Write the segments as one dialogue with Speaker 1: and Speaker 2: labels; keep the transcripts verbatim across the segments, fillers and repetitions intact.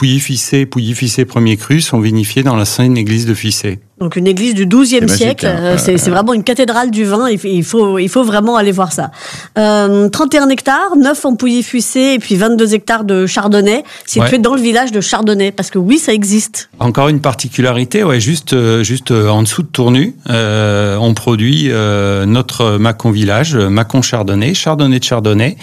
Speaker 1: Pouilly-Ficé, Pouilly-Ficé premier cru sont vinifiés dans l'ancienne église de Ficé.
Speaker 2: Donc une église du douzième
Speaker 3: C'est
Speaker 2: siècle,
Speaker 3: magique, hein.
Speaker 2: euh, c'est, c'est vraiment une cathédrale du vin, il faut, il faut, il faut vraiment aller voir ça. Euh, trente et un hectares, neuf en Pouilly-Fuissé et puis vingt-deux hectares de Chardonnay, situés
Speaker 1: Ouais.
Speaker 2: dans le village de Chardonnay, parce que oui, ça existe.
Speaker 1: Encore une particularité, ouais, juste, euh, juste euh, en dessous de Tournu, euh, on produit euh, notre Mâcon village, Mâcon Chardonnay, Chardonnay de Chardonnay,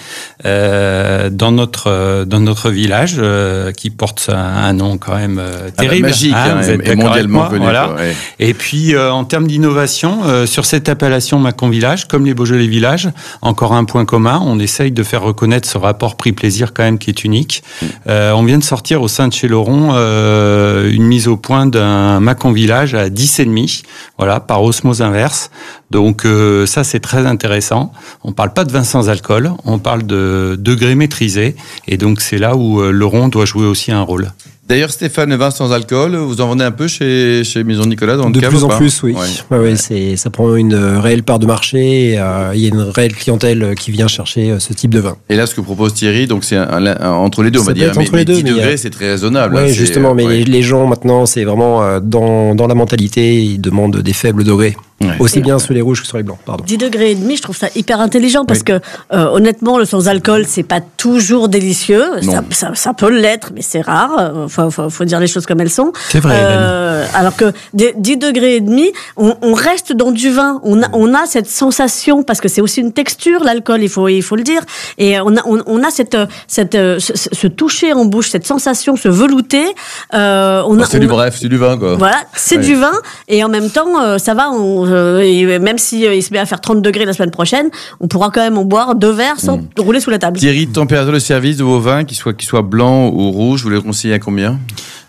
Speaker 1: euh, dans notre euh, dans notre village, euh, qui porte un, un nom quand même euh, terrible,
Speaker 3: Ah bah, magique, hein,
Speaker 1: vous êtes
Speaker 3: et
Speaker 1: d'accord
Speaker 3: mondialement
Speaker 1: avec moi,
Speaker 3: connu,
Speaker 1: voilà.
Speaker 3: quoi, ouais.
Speaker 1: Et puis, euh, en termes d'innovation, euh, sur cette appellation Mâcon Village, comme les Beaujolais Villages, encore un point commun, on essaye de faire reconnaître ce rapport prix-plaisir quand même qui est unique. Euh, on vient de sortir au sein de chez Laurent euh, une mise au point d'un Mâcon Village à dix virgule cinq, voilà, par osmose inverse. Donc euh, ça, c'est très intéressant. On parle pas de vin sans alcool, on parle de degré maîtrisé. Et donc, c'est là où euh, Laurent doit jouer aussi un rôle.
Speaker 3: D'ailleurs, Stéphane, le vin sans alcool, vous en vendez un peu chez, chez Maison Nicolas dans le
Speaker 4: De
Speaker 3: cave
Speaker 4: plus
Speaker 3: ou
Speaker 4: en
Speaker 3: pas
Speaker 4: plus, oui.
Speaker 3: Ouais.
Speaker 4: Ouais, ouais, c'est, ça prend une réelle part de marché. et, euh, Il y a une réelle clientèle qui vient chercher euh, ce type de vin.
Speaker 3: Et là, ce que propose Thierry, donc c'est un, un- un- entre les deux, on
Speaker 4: Ça
Speaker 3: va
Speaker 4: peut
Speaker 3: dire.
Speaker 4: être
Speaker 3: Mais,
Speaker 4: entre les
Speaker 3: mais
Speaker 4: deux,
Speaker 3: dix
Speaker 4: mais il y a-
Speaker 3: degrés, c'est très raisonnable.
Speaker 4: Oui,
Speaker 3: hein, c'est-
Speaker 4: justement, mais
Speaker 3: ouais.
Speaker 4: les, les gens maintenant, c'est vraiment euh, dans, dans la mentalité, ils demandent des faibles degrés.
Speaker 3: Ouais.
Speaker 4: Aussi bien sur les rouges que sur les blancs, pardon.
Speaker 2: dix degrés et demi, je trouve ça hyper intelligent parce
Speaker 3: Oui.
Speaker 2: que euh, honnêtement, le sans-alcool, c'est pas toujours délicieux.
Speaker 3: Non.
Speaker 2: Ça, ça, ça peut l'être, mais c'est rare. Euh, Faut, faut, faut dire les choses comme elles sont.
Speaker 1: C'est vrai,
Speaker 2: Euh, alors que des- dix degrés et demi, on, on reste dans du vin. On a, on a cette sensation parce que c'est aussi une texture, l'alcool. Il faut, il faut le dire. Et on a, on, on a cette, cette, ce, ce toucher en bouche, cette sensation, ce velouté. Euh, on
Speaker 3: Bon,
Speaker 2: a,
Speaker 3: c'est
Speaker 2: on
Speaker 3: du
Speaker 2: a-
Speaker 3: bref, c'est du vin, quoi.
Speaker 2: Voilà, c'est
Speaker 3: Ouais.
Speaker 2: du vin et en même temps, euh, ça va. On, euh, et même si euh, il se met à faire trente degrés la semaine prochaine, on pourra quand même en boire deux verres sans rouler sous la table.
Speaker 3: Thierry, température de service de vos vins, qu'ils soient, qu'ils soient blancs ou rouges, vous les conseillez à combien ?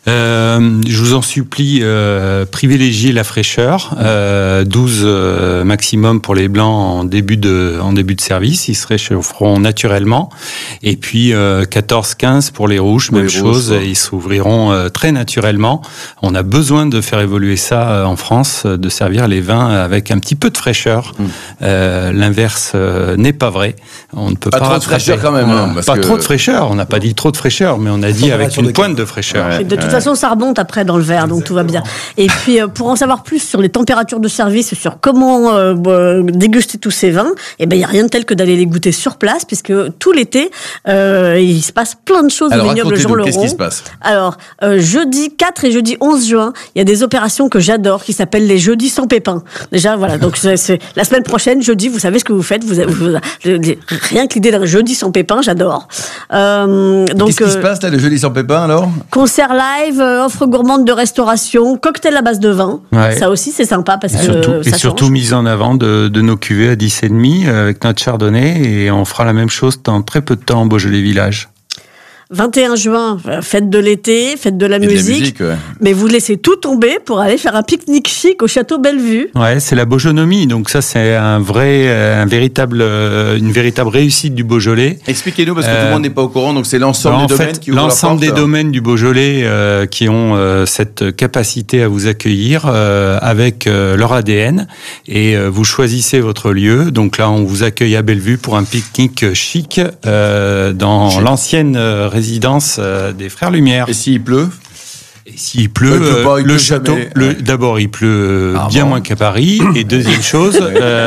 Speaker 1: Euh, je vous en supplie, euh, privilégiez la fraîcheur. Euh, douze euh, maximum pour les blancs en début de en début de service, ils se réchaufferont naturellement. Et puis euh, quatorze quinze pour les rouges,
Speaker 3: Pour
Speaker 1: même
Speaker 3: les
Speaker 1: chose,
Speaker 3: rouges, quoi.
Speaker 1: ils s'ouvriront euh, très naturellement. On a besoin de faire évoluer ça euh, en France, euh, de servir les vins avec un petit peu de fraîcheur.
Speaker 3: Mm.
Speaker 1: Euh, l'inverse euh, n'est pas vrai. On ne peut
Speaker 3: Pas
Speaker 1: pas,
Speaker 3: trop de
Speaker 1: rattraper.
Speaker 3: fraîcheur quand même, hein, parce
Speaker 1: pas
Speaker 3: que-
Speaker 1: trop de fraîcheur. On n'a pas dit trop de fraîcheur, mais on a dit avec
Speaker 4: Température
Speaker 1: une
Speaker 4: de
Speaker 1: pointe
Speaker 4: cave.
Speaker 1: de fraîcheur.
Speaker 3: Ouais.
Speaker 2: Et de toute façon, ça remonte après dans le verre, donc tout va bien. Et puis, euh, pour en savoir plus sur les températures de service, sur comment euh, euh, déguster tous ces vins, eh ben, il y a rien de tel que d'aller les goûter sur place, puisque tout l'été, euh, il se passe plein de choses
Speaker 3: Alors,
Speaker 2: au vignoble Jean
Speaker 3: racontez-nous, qu'est-ce
Speaker 2: Laurent.
Speaker 3: qui se passe ?
Speaker 2: Alors, euh, jeudi quatre et jeudi onze juin, il y a des opérations que j'adore, qui s'appellent les jeudis sans pépins. Déjà, voilà. Donc, c'est, c'est la semaine prochaine, jeudi, vous savez ce que vous faites. Vous, avez- vous- rien que l'idée d'un jeudi sans pépins, j'adore. Euh, donc,
Speaker 3: Qu'est-ce qui se
Speaker 2: euh,
Speaker 3: passe là, le jeudi sans pépin alors ?
Speaker 2: concert live, euh, offre gourmande de restauration, cocktail à base de vin.
Speaker 1: Ouais.
Speaker 2: Ça aussi, c'est sympa parce que
Speaker 1: Surtout,
Speaker 2: euh,
Speaker 1: et
Speaker 2: ça
Speaker 1: surtout
Speaker 2: change.
Speaker 1: mise en avant de, de nos cuvées à dix virgule cinq avec notre chardonnay, et on fera la même chose dans très peu de temps au Beaujolais Village.
Speaker 2: vingt et un juin, euh, fête de l'été, fête de la
Speaker 3: Et de la
Speaker 2: musique.
Speaker 3: musique, ouais.
Speaker 2: Mais vous laissez tout tomber pour aller faire un pique-nique chic au château Bellevue.
Speaker 1: Ouais, c'est la Beaujonomie, donc ça c'est un vrai, euh, un véritable, euh, une véritable réussite du Beaujolais.
Speaker 3: Expliquez-nous, parce que
Speaker 1: Euh,
Speaker 3: tout le monde n'est pas au courant, donc c'est l'ensemble
Speaker 1: En
Speaker 3: des domaines
Speaker 1: fait,
Speaker 3: qui ouvrent
Speaker 1: l'ensemble des
Speaker 3: leurs portes.
Speaker 1: domaines du Beaujolais euh, qui ont euh, cette capacité à vous accueillir euh, avec euh, leur A D N, et euh, vous choisissez votre lieu. Donc là, on vous accueille à Bellevue pour un pique-nique chic euh, dans
Speaker 3: Chic.
Speaker 1: l'ancienne euh, résidence euh, des Frères Lumière.
Speaker 3: Et s'il pleut ?
Speaker 1: Et s'il pleut,
Speaker 3: Il pleut pas,
Speaker 1: euh,
Speaker 3: il
Speaker 1: le
Speaker 3: pleut
Speaker 1: château,
Speaker 3: jamais.
Speaker 1: le,
Speaker 3: Ouais.
Speaker 1: d'abord il pleut euh,
Speaker 3: Ah
Speaker 1: bien
Speaker 3: bon.
Speaker 1: moins qu'à Paris, et deuxième chose,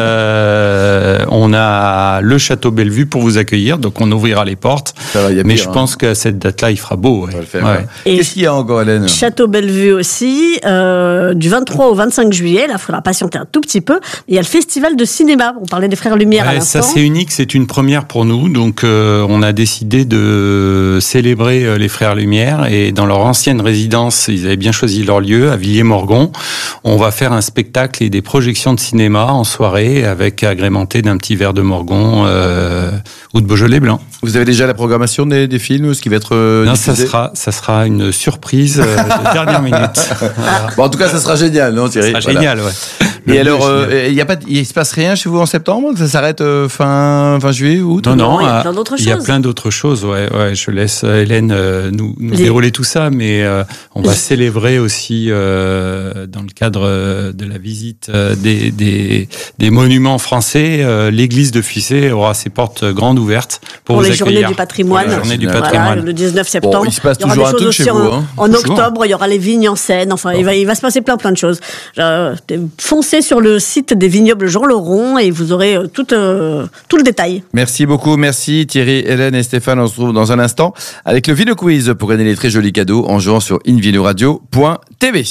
Speaker 1: euh, on a le château Bellevue pour vous accueillir, donc on ouvrira les portes.
Speaker 3: Ça va, il y a
Speaker 1: Mais
Speaker 3: pire,
Speaker 1: je
Speaker 3: hein.
Speaker 1: pense qu'à cette date-là, il fera beau. Ouais.
Speaker 3: On va le faire.
Speaker 1: Ouais.
Speaker 3: ouais.
Speaker 2: Et
Speaker 3: Qu'est-ce qu'il y a encore, Hélène ?
Speaker 2: Château Bellevue aussi, euh, du vingt-trois au vingt-cinq juillet. Là, il faudra patienter un tout petit peu. Il y a le festival de cinéma. On parlait des Frères Lumière à
Speaker 1: Ouais,
Speaker 2: l'instant.
Speaker 1: ça c'est unique, c'est une première pour nous. Donc euh, on a décidé de célébrer euh, les Frères Lumière, et dans leur ancienne résidence, ils avaient bien choisi leur lieu à Villiers-Morgon. On va faire un spectacle et des projections de cinéma en soirée, avec agrémenté d'un petit verre de Morgon euh, ou de Beaujolais blanc.
Speaker 3: Vous avez déjà la programmation des, des films, ce qui va être euh,
Speaker 1: Non, ça
Speaker 3: diffusé
Speaker 1: sera, ça sera une surprise euh, de dernière minute. Voilà.
Speaker 3: Bon, en tout cas, ça sera génial, non, Thierry ?
Speaker 1: Ça sera
Speaker 3: Voilà.
Speaker 1: génial, ouais.
Speaker 3: Et alors, euh, il y a pas, il se passe rien chez vous en septembre? Ça s'arrête euh, fin, fin juillet, août?
Speaker 1: Non, non,
Speaker 2: il y a plein d'autres
Speaker 1: il y a
Speaker 2: choses.
Speaker 1: plein d'autres choses. Ouais, ouais. Je laisse Hélène euh, nous, nous
Speaker 2: Les...
Speaker 1: dérouler tout ça, mais euh, on va célébrer aussi euh, dans le cadre euh, de la visite euh, des, des, des monuments français. Euh, l'église de Fuissé aura ses portes grandes ouvertes pour,
Speaker 2: pour
Speaker 1: vous
Speaker 2: les
Speaker 1: accueillir.
Speaker 2: journées du patrimoine.
Speaker 1: Pour la journée du
Speaker 3: Voilà,
Speaker 1: patrimoine.
Speaker 2: Le dix-neuf septembre.
Speaker 3: Bon, il se passe
Speaker 2: il y aura
Speaker 3: toujours
Speaker 2: des
Speaker 3: un truc
Speaker 2: choses
Speaker 3: chez
Speaker 2: aussi
Speaker 3: vous.
Speaker 2: en,
Speaker 3: Hein.
Speaker 2: en octobre, il y aura les vignes en Seine. Enfin, il va, il va se passer plein, plein de choses. Euh, foncez sur le site des vignobles Jean Lauron et vous aurez euh, tout, euh, tout le détail.
Speaker 3: Merci beaucoup, merci Thierry, Hélène et Stéphane. On se retrouve dans un instant avec le Vino Quiz pour gagner les très jolis cadeaux en jouant sur invinoradio point t v.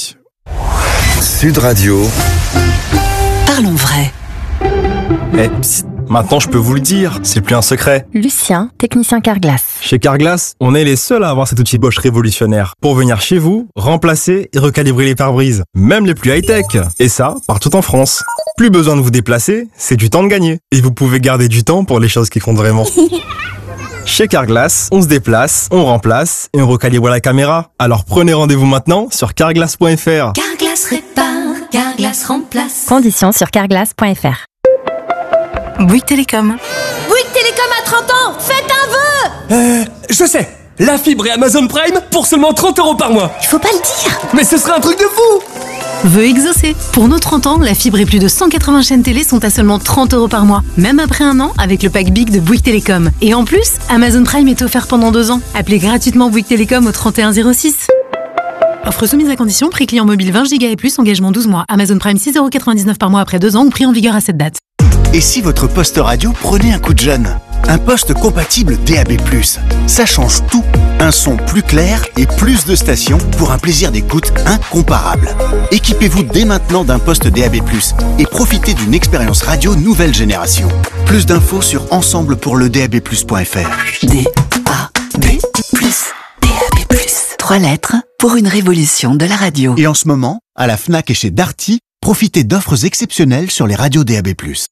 Speaker 5: Sud Radio.
Speaker 6: Parlons vrai.
Speaker 7: Eh, psst, maintenant je peux vous le dire, c'est plus un secret.
Speaker 8: Lucien, technicien Carglass.
Speaker 7: Chez Carglass, on est les seuls à avoir cet outil Bosch révolutionnaire pour venir chez vous, remplacer et recalibrer les pare-brises, même les plus high-tech. Et ça, partout en France. Plus besoin de vous déplacer, c'est du temps de gagner. Et vous pouvez garder du temps pour les choses qui comptent vraiment. Chez Carglass, on se déplace, on remplace et on recalibre la caméra. Alors prenez rendez-vous maintenant sur carglass point f r.
Speaker 6: Carglass répare, Carglass remplace.
Speaker 8: Conditions sur carglass point f r.
Speaker 6: Bouygues Télécom.
Speaker 9: Bouygues Télécom à trente ans, faites un vœu.
Speaker 10: Euh, je sais, la fibre et Amazon Prime pour seulement trente euros par mois.
Speaker 9: Il faut pas le dire.
Speaker 10: Mais ce serait un truc de fou.
Speaker 11: Vœu exaucé. Pour nos trente ans, la fibre et plus de cent quatre-vingts chaînes télé sont à seulement trente euros par mois. Même après un an, avec le pack Big de Bouygues Télécom. Et en plus, Amazon Prime est offert pendant deux ans. Appelez gratuitement Bouygues Télécom au trente et un zéro six. Offre soumise à condition, prix client mobile vingt gigas et plus, engagement douze mois. Amazon Prime six euros quatre-vingt-dix-neuf par mois après deux ans ou prix en vigueur à cette date.
Speaker 12: Et si votre poste radio prenait un coup de jeune? Un poste compatible D A B plus. Ça change tout. Un son plus clair et plus de stations pour un plaisir d'écoute incomparable. Équipez-vous dès maintenant d'un poste D A B plus et profitez d'une expérience radio nouvelle génération. Plus d'infos sur ensemble pour le d a b plus point f r.
Speaker 6: D A B plus. D A B plus. Trois lettres pour une révolution de la radio.
Speaker 12: Et en ce moment, à la Fnac et chez Darty, profitez d'offres exceptionnelles sur les radios D A B plus.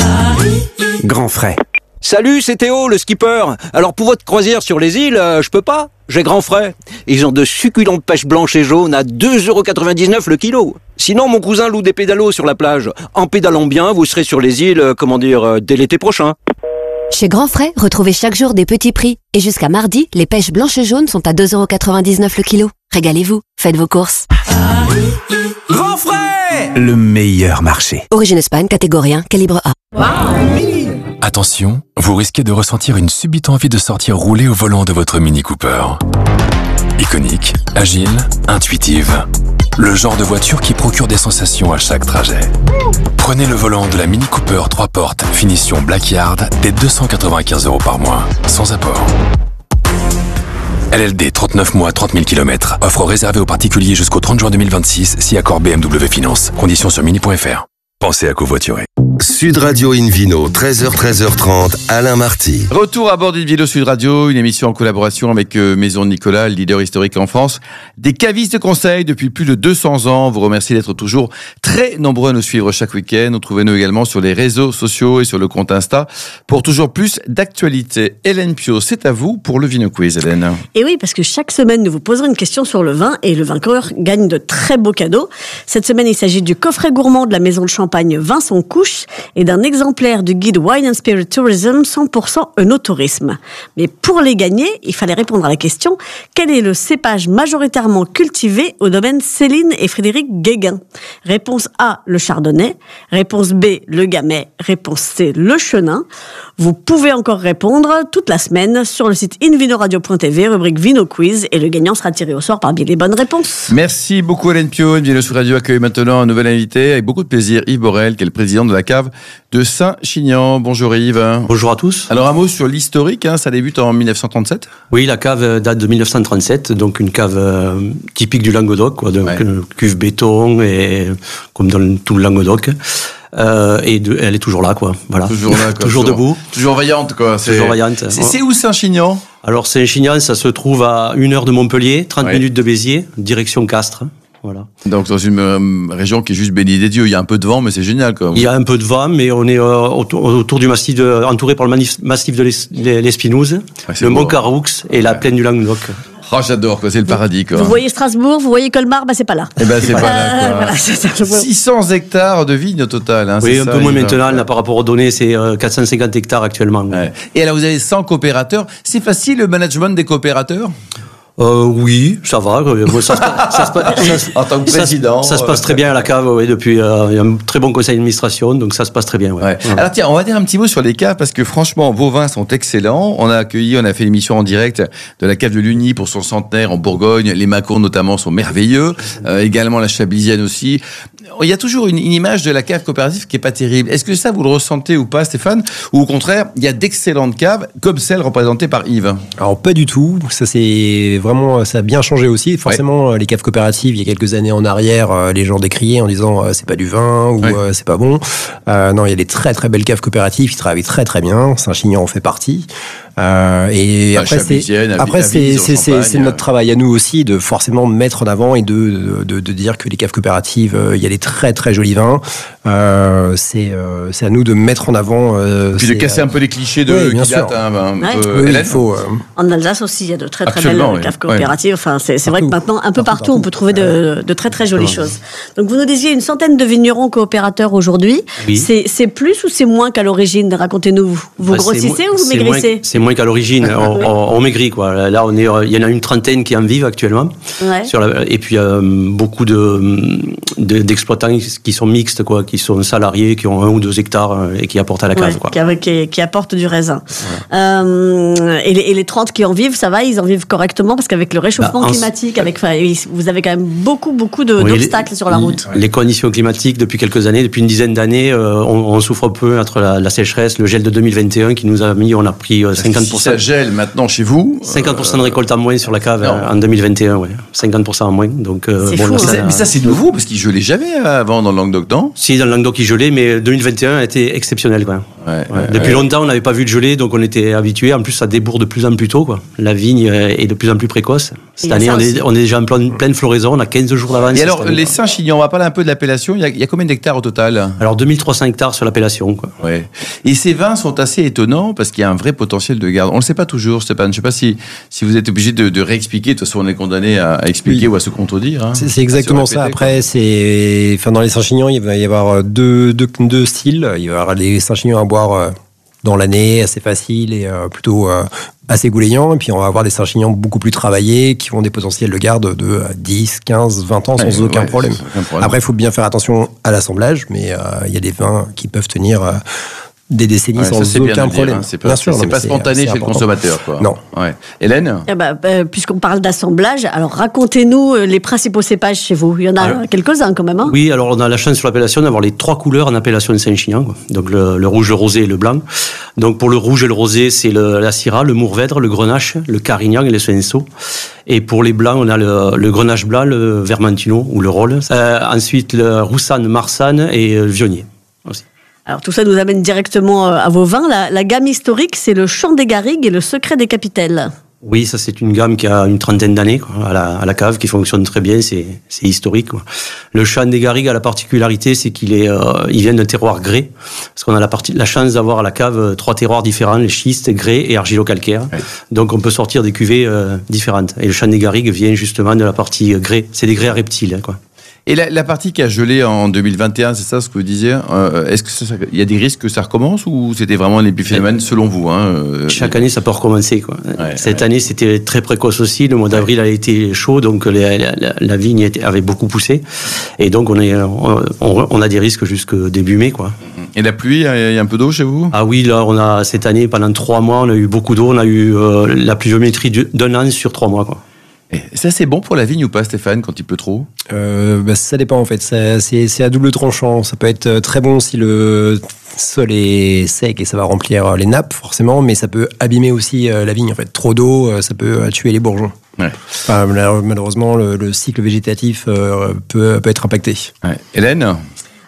Speaker 13: Grand frais. Salut, c'est Théo, le skipper. Alors pour votre croisière sur les îles, euh, je peux pas. J'ai grand frais. Ils ont de succulentes pêches blanches et jaunes à deux euros quatre-vingt-dix-neuf le kilo. Sinon, mon cousin loue des pédalos sur la plage. En pédalant bien, vous serez sur les îles, euh, comment dire, euh, dès l'été prochain.
Speaker 14: Chez Grand Frais, retrouvez chaque jour des petits prix. Et jusqu'à mardi, les pêches blanches et jaunes sont à deux euros quatre-vingt-dix-neuf le kilo. Régalez-vous, faites vos courses.
Speaker 10: Grand frais.
Speaker 5: Le meilleur marché.
Speaker 14: Origine Espagne, catégorie un, calibre A.
Speaker 15: Attention, vous risquez de ressentir une subite envie de sortir rouler au volant de votre Mini Cooper. Iconique, agile, intuitive. Le genre de voiture qui procure des sensations à chaque trajet. Prenez le volant de la Mini Cooper trois portes, finition Blackyard, dès deux cent quatre-vingt-quinze euros par mois, sans apport. L L D trente-neuf mois, trente mille kilomètres. Offre réservée aux particuliers jusqu'au trente juin deux mille vingt-six, si accord B M W Finance. Conditions sur mini point f r. Pensez à covoiturer.
Speaker 5: Sud Radio Invino, treize heures, treize heures trente, Alain Marty.
Speaker 3: Retour à bord d'Invino Sud Radio, une émission en collaboration avec euh, Maison de Nicolas, le leader historique en France. Des cavistes de conseil depuis plus de deux cents ans. On vous remercie d'être toujours très nombreux à nous suivre chaque week-end. Retrouvez-nous également sur les réseaux sociaux et sur le compte Insta pour toujours plus d'actualité. Hélène Pio, c'est à vous pour le Vino Quiz, Hélène.
Speaker 2: Et oui, parce que chaque semaine, nous vous poserons une question sur le vin et le vainqueur gagne de très beaux cadeaux. Cette semaine, il s'agit du coffret gourmand de la maison de champagne Vincent Couche et d'un exemplaire du guide Wine and Spirit Tourism cent pour cent œnotourisme. Mais pour les gagner, il fallait répondre à la question: quel est le cépage majoritairement cultivé au domaine Céline et Frédéric Guéguin? Réponse A, le chardonnay. Réponse B, le gamay. Réponse C, le chenin. Vous pouvez encore répondre toute la semaine sur le site invinoradio point t v, rubrique Vino Quiz, et le gagnant sera tiré au sort parmi les bonnes réponses.
Speaker 3: Merci beaucoup Hélène Pio. Invino Sud Radio accueille maintenant un nouvel invité avec beaucoup de plaisir, Yves Borel, qui est le président de la cave de Saint-Chinian. Bonjour Yves.
Speaker 16: Bonjour à tous.
Speaker 3: Alors un mot sur l'historique, hein, ça débute en mille neuf cent trente-sept.
Speaker 16: Oui, la cave date de mille neuf cent trente-sept, donc une cave euh, typique du Languedoc, quoi, donc ouais. Une cuve béton, et comme dans tout le Languedoc. Euh, et de, elle est toujours là, quoi. Voilà.
Speaker 3: Toujours là, quoi.
Speaker 16: toujours, toujours debout.
Speaker 3: Toujours vaillante, quoi. C'est...
Speaker 16: Toujours vaillante.
Speaker 3: C'est, c'est où Saint-Chinian?
Speaker 16: Alors Saint-Chinian, ça se trouve à une heure de Montpellier, trente
Speaker 3: ouais.
Speaker 16: minutes de Béziers, direction Castres. Voilà.
Speaker 3: Donc dans une euh, région qui est juste bénie des dieux, il y a un peu de vent, mais c'est génial, quoi.
Speaker 16: Il y a un peu de vent, mais on est euh, autour, autour du massif, de, entouré par le manif, massif de l'Espinouse, ouais, le Mont Caroux et ouais. la plaine du Languedoc.
Speaker 3: Oh, j'adore, quoi. C'est le paradis, quoi.
Speaker 2: Vous voyez Strasbourg, vous voyez Colmar, bah c'est pas là.
Speaker 3: Eh ben, c'est pas là, quoi.
Speaker 2: Euh, voilà, c'est ça.
Speaker 3: six cents hectares de vignes au total. Hein,
Speaker 16: oui,
Speaker 3: c'est
Speaker 16: un
Speaker 3: ça,
Speaker 16: peu moins
Speaker 3: Yves.
Speaker 16: maintenant. Là, par rapport aux données, c'est euh, quatre cent cinquante hectares actuellement.
Speaker 3: Ouais. Et alors, vous avez cent coopérateurs. C'est facile le management des coopérateurs?
Speaker 16: Euh, oui, ça va. Moi, ça, se passe- ça, se passe- ça se-
Speaker 3: En tant que
Speaker 16: ça se-
Speaker 3: président.
Speaker 16: Ça, se passe très bien à la cave, oui, depuis euh, il y a un très bon conseil d'administration, donc ça se passe très bien. Ouais.
Speaker 3: Ouais. Alors tiens, on va dire un petit mot sur les caves parce que franchement, vos vins sont excellents. On a accueilli, on a fait l'émission en direct de la cave de Lugny pour son centenaire en Bourgogne. Les Macons notamment sont merveilleux. Euh, également la Chablisienne aussi. Il y a toujours une, une image de la cave coopérative qui est pas terrible. Est-ce que ça vous le ressentez ou pas, Stéphane? Ou au contraire, il y a d'excellentes caves comme celle représentée par Yves?
Speaker 4: Alors pas du tout. Ça c'est vraiment, ça a bien changé aussi. Forcément, ouais. Les caves coopératives, il y a quelques années en arrière, euh, les gens décriaient en disant euh, c'est pas du vin ou
Speaker 3: ouais.
Speaker 4: euh, c'est pas bon. Euh, non, il y a des très très belles caves coopératives qui travaillent très très bien. Saint-Chinian en fait partie. Euh, et
Speaker 3: Bah,
Speaker 4: après c'est
Speaker 3: Chablisienne,
Speaker 4: après c'est
Speaker 3: Avise, au
Speaker 4: c'est c'est
Speaker 3: Champagne.
Speaker 4: c'est notre travail à nous aussi de forcément mettre en avant et de de, de dire que les caves coopératives, euh, il y a des très très jolis vins. Euh, c'est euh, c'est à nous de mettre en avant. Euh,
Speaker 3: Puis de
Speaker 4: ces,
Speaker 3: casser un peu les clichés de
Speaker 4: oui, bien
Speaker 3: qui
Speaker 4: sûr.
Speaker 3: datent un, un
Speaker 2: Ouais.
Speaker 3: peu.
Speaker 4: Oui,
Speaker 3: Hélène
Speaker 4: il faut. euh,
Speaker 2: En Alsace aussi, il y a de très très
Speaker 3: Absolument,
Speaker 2: belles
Speaker 3: oui.
Speaker 2: caves coopératives. Enfin, c'est c'est vrai que maintenant, un peu partout, on peut trouver de, de très très jolies choses. Donc, vous nous disiez une centaine de vignerons coopérateurs aujourd'hui.
Speaker 16: Oui.
Speaker 2: C'est c'est plus ou c'est moins qu'à l'origine? Racontez-nous. Vous, vous
Speaker 16: Bah, c'est
Speaker 2: grossissez
Speaker 16: moins-
Speaker 2: ou vous
Speaker 16: c'est
Speaker 2: maigrissez?
Speaker 16: moins- C'est moins qu'à l'origine. on, on- on maigrit, quoi. Là, on est, il y en a une trentaine qui en vivent actuellement.
Speaker 2: Ouais.
Speaker 16: Sur la- et puis, euh, beaucoup de, de- d'exploitants qui sont mixtes, quoi, qui sont salariés, qui ont un ou deux hectares euh, et qui apportent à la cave,
Speaker 2: Ouais,
Speaker 16: quoi.
Speaker 2: qui, avec- qui, qui apportent du raisin. Euh, et, les, et les trente qui en vivent, ça va, ils en vivent correctement parce qu'avec le réchauffement
Speaker 16: Bah, en-
Speaker 2: climatique, avec, enfin, vous avez quand même beaucoup, beaucoup de,
Speaker 16: Oui,
Speaker 2: d'obstacles
Speaker 16: les-
Speaker 2: sur la route.
Speaker 16: Les conditions climatiques, depuis quelques années, depuis une dizaine d'années, euh, on, on souffre un peu entre la, la sécheresse, le gel de deux mille vingt et un qui nous a mis, on a pris euh,
Speaker 3: Parce que
Speaker 16: cinquante pour cent.
Speaker 3: Si ça gèle maintenant chez vous.
Speaker 16: cinquante pour cent de récolte en moins sur la cave
Speaker 3: non.
Speaker 16: euh, en deux mille vingt et un, ouais. cinquante pour cent en moins. Donc, euh,
Speaker 2: C'est
Speaker 16: bon,
Speaker 2: fou,
Speaker 16: là,
Speaker 2: hein.
Speaker 16: ça-
Speaker 3: Mais ça, mais ça, c'est nouveau parce qu'il gelait jamais avant dans le Languedoc, non?
Speaker 16: Si, dans le Languedoc, il gelait, mais deux mille vingt et un a été exceptionnel, quoi.
Speaker 3: Ouais,
Speaker 16: Ouais.
Speaker 3: ouais,
Speaker 16: Depuis
Speaker 3: ouais.
Speaker 16: longtemps, on n'avait pas vu de gelée, donc on était habitués. En plus, ça débourre de plus en plus tôt, quoi. La vigne euh, est de plus en plus précoce. Cette
Speaker 2: Il y a
Speaker 16: année,
Speaker 2: ça
Speaker 16: on est,
Speaker 2: aussi.
Speaker 16: on est déjà en pleine, pleine floraison, on a quinze jours d'avance.
Speaker 3: Et
Speaker 16: cette
Speaker 3: alors,
Speaker 16: année,
Speaker 3: les
Speaker 16: quoi.
Speaker 3: Saint-Chinian, on va parler un peu de l'appellation. Il y a, il y a combien d'hectares au total?
Speaker 16: Alors, deux mille trois cents hectares sur l'appellation, quoi.
Speaker 3: Ouais. Et ces vins sont assez étonnants parce qu'il y a un vrai potentiel de garde. On ne le sait pas toujours, Stéphane. Je ne sais pas si, si vous êtes obligé de, de réexpliquer. De toute façon, on est condamné à, à expliquer
Speaker 4: Oui.
Speaker 3: ou à se contredire. Hein.
Speaker 4: C'est c'est exactement
Speaker 3: À se
Speaker 4: ça.
Speaker 3: répéter,
Speaker 4: Après, c'est, enfin, dans les Saint-Chinian, il va y avoir deux, deux, deux styles. Il va y avoir les Saint-Chinian à boire euh, dans l'année, assez facile et euh, plutôt euh, assez goulayant. Et puis, on va avoir des Saint-Chinian beaucoup plus travaillés qui ont des potentiels de garde de euh, dix, quinze, vingt ans sans
Speaker 3: Ouais,
Speaker 4: aucun,
Speaker 3: ouais,
Speaker 4: problème.
Speaker 3: sans aucun problème.
Speaker 4: Après, il faut bien faire attention à l'assemblage, mais euh, il y a des vins qui peuvent tenir euh, des décennies
Speaker 3: Ouais, ça,
Speaker 4: sans
Speaker 3: c'est bien de
Speaker 4: aucun
Speaker 3: le dire,
Speaker 4: problème.
Speaker 3: hein. C'est pas,
Speaker 4: Bien sûr,
Speaker 3: c'est
Speaker 4: non, mais
Speaker 3: pas spontané
Speaker 4: c'est
Speaker 3: chez le
Speaker 4: important.
Speaker 3: consommateur, quoi.
Speaker 4: Non.
Speaker 3: Ouais. Hélène?
Speaker 2: Eh ben, euh, puisqu'on parle d'assemblage, alors racontez-nous euh, les principaux cépages chez vous. Il y en a
Speaker 16: Alors,
Speaker 2: quelques-uns quand même. Hein.
Speaker 16: Oui, alors on a la chance sur l'appellation d'avoir les trois couleurs en appellation de Saint-Chinian, quoi. Donc le, le rouge, le rosé et le blanc. Donc pour le rouge et le rosé, c'est le, la Syrah, le Mourvèdre, le Grenache, le Carignan et le Senso. Et pour les blancs, on a le, le Grenache blanc, le Vermentino ou le Rolle. Euh, ensuite, le Roussanne, Marsanne et le Vionnier aussi.
Speaker 2: Alors tout ça nous amène directement euh, à vos vins. La, la gamme historique, c'est le Chant des Garrigues et le Secret des Capitelles.
Speaker 16: Oui, ça c'est une gamme qui a une trentaine d'années quoi, à, la, à la cave, qui fonctionne très bien, c'est, c'est historique. Quoi. Le Chant des Garrigues a la particularité, c'est qu'il est, euh, il vient d'un terroir grès, parce qu'on a la, partie, la chance d'avoir à la cave euh, trois terroirs différents, les schistes, grès et argilo-calcaire. Ouais. Donc on peut sortir des cuvées euh, différentes. Et le Chant des Garrigues vient justement de la partie grès, c'est des grès à reptiles. Quoi.
Speaker 3: Et la, la partie qui a gelé en deux mille vingt et un, c'est ça ce que vous disiez euh, Est-ce qu'il y a des risques que ça recommence ou c'était vraiment un épiphénomène selon vous hein, euh,
Speaker 16: Chaque année, ça peut recommencer. Quoi.
Speaker 3: Ouais,
Speaker 16: Cette
Speaker 3: ouais.
Speaker 16: année, c'était très précoce aussi. Le mois d'avril a été chaud, donc la, la, la vigne était, avait beaucoup poussé. Et donc, on, est, on, on a des risques jusque début mai. Quoi.
Speaker 3: Et la pluie, il y a un peu d'eau chez vous?
Speaker 16: Ah oui, là, on a, cette année, pendant trois mois, on a eu beaucoup d'eau. On a eu euh, la pluviométrie d'un an sur trois mois. Quoi.
Speaker 3: Et ça, c'est bon pour la vigne ou pas, Stéphane, quand il pleut trop?
Speaker 4: euh, bah, Ça dépend, en fait. Ça, c'est, c'est à double tranchant. Ça peut être très bon si le sol est sec et ça va remplir les nappes, forcément, mais ça peut abîmer aussi la vigne. En fait, trop d'eau, ça peut tuer les bourgeons.
Speaker 3: Ouais.
Speaker 4: Enfin, malheureusement, le, le cycle végétatif euh, peut, peut être impacté.
Speaker 3: Ouais. Hélène?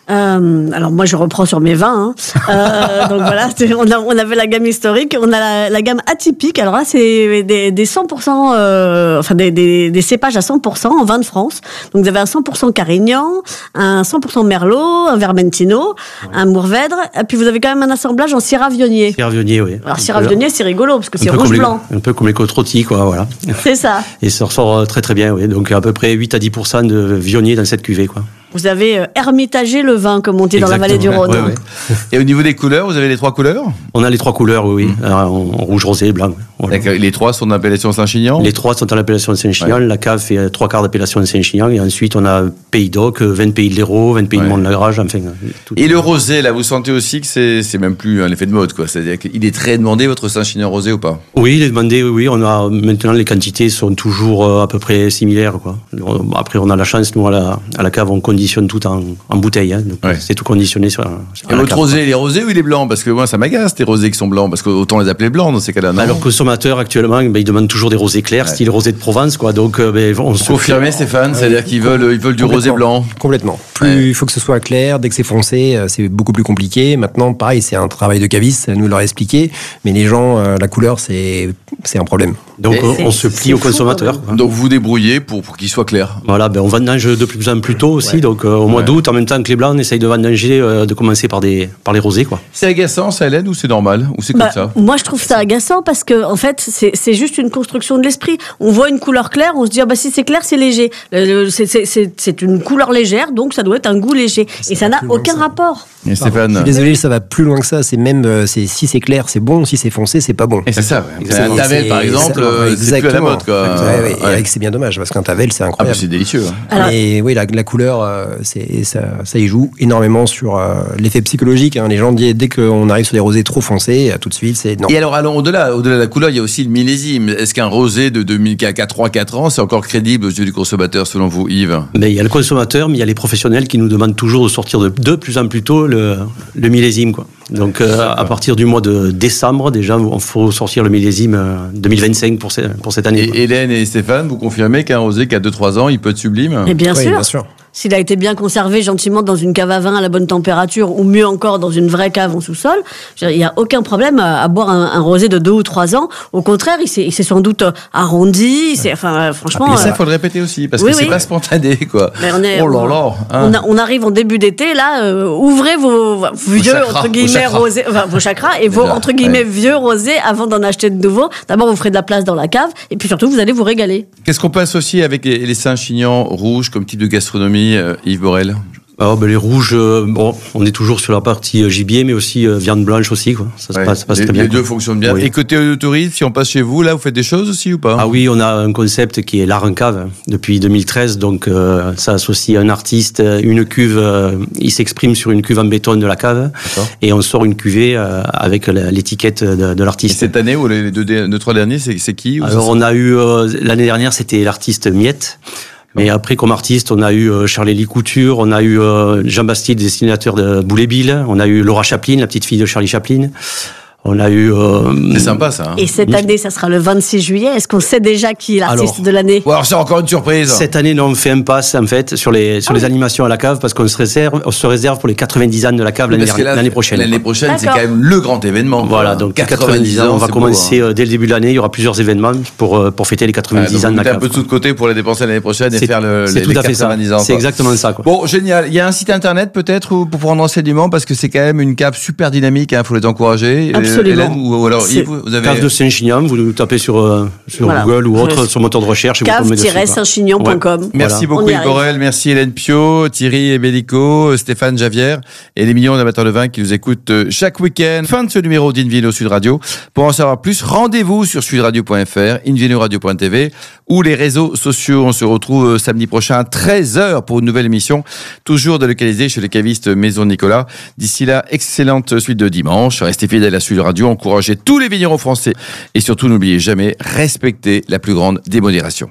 Speaker 2: Euh, alors moi je reprends sur mes vins. Hein. Euh, donc voilà, on, a, on avait la gamme historique, on a la, la gamme atypique. Alors là c'est des, des cent pour cent, euh, enfin des, des, des cépages à cent pour cent en vin de France. Donc vous avez un cent pour cent Carignan, un cent pour cent Merlot, un Vermentino, ouais. un Mourvèdre. Et puis vous avez quand même un assemblage en Syrah Viognier.
Speaker 16: Syrah Viognier, oui.
Speaker 2: Alors Syrah Viognier c'est rigolo parce que c'est rouge blanc.
Speaker 16: Un peu comme les côtes rôties, quoi, voilà.
Speaker 2: C'est ça.
Speaker 16: Et ça ressort très très bien, oui. Donc à peu près huit à dix pour cent de Viognier dans cette cuvée, quoi.
Speaker 2: Vous avez euh, hermitagé le vin, comme on dit dans la vallée du Rhône.
Speaker 3: Ouais, ouais. Et au niveau des couleurs, vous avez les trois couleurs ?
Speaker 16: On a les trois couleurs, oui, oui. Mmh. Alors, en rouge, rosé, blanc.
Speaker 3: Voilà. Les trois sont d'appellation Saint-Chinian ?
Speaker 16: Les trois sont à l'appellation Saint-Chinian. Ouais. La cave fait trois quarts d'appellation Saint-Chinian. Et ensuite, on a Pays d'Oc, vingt pays de l'Hérault, vingt pays ouais. de Mont-de-la-Grage, enfin.
Speaker 3: Tout et le rosé, là, vous sentez aussi que c'est, c'est même plus un effet de mode, quoi. C'est-à-dire qu'il est très demandé, votre Saint-Chinian rosé, ou pas ?
Speaker 16: Oui, il est demandé, oui, oui. On a, maintenant, les quantités sont toujours à peu près similaires, quoi. Après, on a la chance, nous, à la, à la cave, on conditionne tout en, en bouteille, hein. Donc, ouais. c'est tout conditionné sur. sur
Speaker 3: et votre rosé, il est rosé ou il est blanc ? Parce que moi, ça m'agace, les rosés qui sont blancs, parce qu'autant les appeler blancs dans ces cas-là, non ?
Speaker 16: Alors, consommateurs, actuellement, ben, ils demandent toujours des rosés clairs, ouais. style rosé de Provence, quoi. Donc, ben, on
Speaker 3: se confirmez, Stéphane, ouais. c'est-à-dire qu'ils veulent, ils veulent du rosé blanc.
Speaker 4: Complètement. Plus il ouais. faut que ce soit clair, dès que c'est foncé, c'est beaucoup plus compliqué. Maintenant, pareil, c'est un travail de caviste, ça nous l'a expliqué, mais les gens, euh, la couleur, c'est, c'est un problème.
Speaker 16: Donc, et on se plie aux consommateurs.
Speaker 3: Donc, vous vous débrouillez pour, pour qu'il soit clair.
Speaker 16: Voilà, ben, on vendange de plus en plus tôt aussi, ouais. donc euh, au mois ouais. d'août, en même temps que les blancs, on essaye de vendanger, euh, de commencer par, des, par les rosés, quoi.
Speaker 3: C'est agaçant, ça, Hélène, ou c'est normal ? Ou c'est bah, comme ça ?
Speaker 2: Moi, je trouve ça agaçant parce que, en fait, c'est, c'est juste une construction de l'esprit. On voit une couleur claire, on se dit, ah bah si c'est clair, c'est léger. Le, le, c'est, c'est, c'est, c'est une couleur légère, donc ça doit être un goût léger. Ça Et ça n'a aucun ça. rapport.
Speaker 3: Et Stéphane,
Speaker 4: je suis désolé, ça va plus loin que ça. C'est même, euh, c'est, si c'est clair, c'est bon, si c'est foncé, c'est pas bon.
Speaker 3: Et c'est ça, ouais. Un Tavel, par exemple, euh, c'est plus à la mode, quoi.
Speaker 4: Ouais, ouais. Ouais. Et c'est bien dommage, parce qu'un Tavel, c'est incroyable.
Speaker 3: Ah, bah c'est délicieux. Hein.
Speaker 2: Alors,
Speaker 4: et oui, la, la couleur, euh, c'est, ça, ça y joue énormément sur euh, l'effet psychologique. Hein. Les gens disent, dès qu'on arrive sur des rosés trop foncés, tout de suite, c'est non.
Speaker 3: Et alors, allons au-delà, au-delà de la couleur, il y a aussi le millésime. Est-ce qu'un rosé de deux mille trois quatre ans, c'est encore crédible aux yeux du consommateur, selon vous, Yves ?
Speaker 16: Mais il y a le consommateur, mais il y a les professionnels qui nous demandent toujours de sortir de, de plus en plus tôt le, le millésime, quoi. Donc, euh, à partir du mois de décembre, déjà, il faut sortir le millésime deux mille vingt-cinq pour, ce, pour cette année.
Speaker 3: Et quoi. Hélène et Stéphane, vous confirmez qu'un rosé qui a deux trois ans, il peut être sublime ?
Speaker 2: Et bien
Speaker 4: oui,
Speaker 2: sûr.
Speaker 4: Bien sûr.
Speaker 2: S'il a été bien conservé gentiment dans une cave à vin à la bonne température, ou mieux encore dans une vraie cave en sous-sol, il n'y a aucun problème à, à boire un, un rosé de deux ou trois ans. Au contraire, il s'est, il s'est sans doute arrondi. C'est, enfin, franchement.
Speaker 3: Ah, mais ça, il faut le répéter aussi, parce oui, que oui. c'est pas spontané, quoi.
Speaker 2: Mais on est,
Speaker 3: oh là là. Hein.
Speaker 2: On, a, on arrive en début d'été, là, euh, ouvrez vos, vos vieux, chakras, entre guillemets, vos rosés, enfin, vos chakras, et vos, Déjà, entre guillemets, ouais. vieux rosés avant d'en acheter de nouveaux. D'abord, vous ferez de la place dans la cave, et puis surtout, vous allez vous régaler.
Speaker 3: Qu'est-ce qu'on peut associer avec les, les Saint-Chinian rouges comme type de gastronomie, euh, Yves Borel ?
Speaker 16: Alors, ben, les rouges, euh, bon, on est toujours sur la partie euh, gibier, mais aussi euh, viande blanche aussi, quoi. Ça se ouais, passe, ça passe
Speaker 3: les,
Speaker 16: très bien.
Speaker 3: Les deux fonctionnent bien. Oui. Et côté tourisme, si on passe chez vous, là, vous faites des choses aussi ou pas ?
Speaker 16: Ah oui, on a un concept qui est l'art en cave depuis deux mille treize, donc euh, ça associe un artiste, une cuve, euh, il s'exprime sur une cuve en béton de la cave, D'accord. et on sort une cuvée euh, avec l'étiquette de, de l'artiste. Et
Speaker 3: cette année ou les deux, deux trois derniers, c'est, c'est qui ?
Speaker 16: Alors on a eu euh, l'année dernière, c'était l'artiste Miette. Mais après, comme artiste, on a eu euh, Charlélie Couture, on a eu euh, Jean Bastide, dessinateur de Boule et Bill, on a eu Laura Chaplin, la petite fille de Charlie Chaplin. On a eu. Euh,
Speaker 3: c'est sympa ça. Hein.
Speaker 2: Et cette année, ça sera le vingt-six juillet. Est-ce qu'on sait déjà qui est l'artiste
Speaker 16: alors,
Speaker 2: de l'année ?
Speaker 3: Ou alors c'est encore une surprise.
Speaker 16: Cette année, non, on fait un passe en fait sur les sur ah, les animations à la cave parce qu'on se réserve, on se réserve pour les quatre-vingt-dix ans de la cave l'année, là, l'année prochaine.
Speaker 3: L'année prochaine, D'accord. c'est quand même le grand événement.
Speaker 16: Voilà, donc quatre-vingt-dix ans, on va commencer beau, hein. dès le début de l'année. Il y aura plusieurs événements pour pour fêter les quatre-vingt-dix ah, ans de la cave.
Speaker 3: Un peu de sous de côté pour les dépenser l'année prochaine et
Speaker 16: c'est,
Speaker 3: faire le,
Speaker 16: c'est
Speaker 3: les, les quatre-vingt-dix ans.
Speaker 16: C'est exactement ça. Quoi.
Speaker 3: Bon, génial. Il y a un site internet peut-être pour prendre renseignement parce que c'est quand même une cave super dynamique. Il faut les encourager.
Speaker 2: Absolument.
Speaker 3: Ou alors Yves, vous avez...
Speaker 16: Cave de Saint-Chinian, vous nous tapez sur, euh, sur voilà. Google ou autre, sur moteur de recherche.
Speaker 2: cave tiret saint chinian point com.
Speaker 3: Ouais. Merci voilà. beaucoup Yves Borel, merci Hélène Pio, Thierry Bellico, Stéphane Javière et les millions d'amateurs de vin qui nous écoutent chaque week-end. Fin de ce numéro d'Invino Sud Radio. Pour en savoir plus, rendez-vous sur sudradio point f r, invino radio point t v ou les réseaux sociaux. On se retrouve samedi prochain à treize heures pour une nouvelle émission, toujours délocalisée chez les cavistes Maison Nicolas. D'ici là, excellente suite de dimanche. Restez fidèles à Sud Radio, encouragez tous les vignerons français et surtout n'oubliez jamais, respectez la plus grande démodération.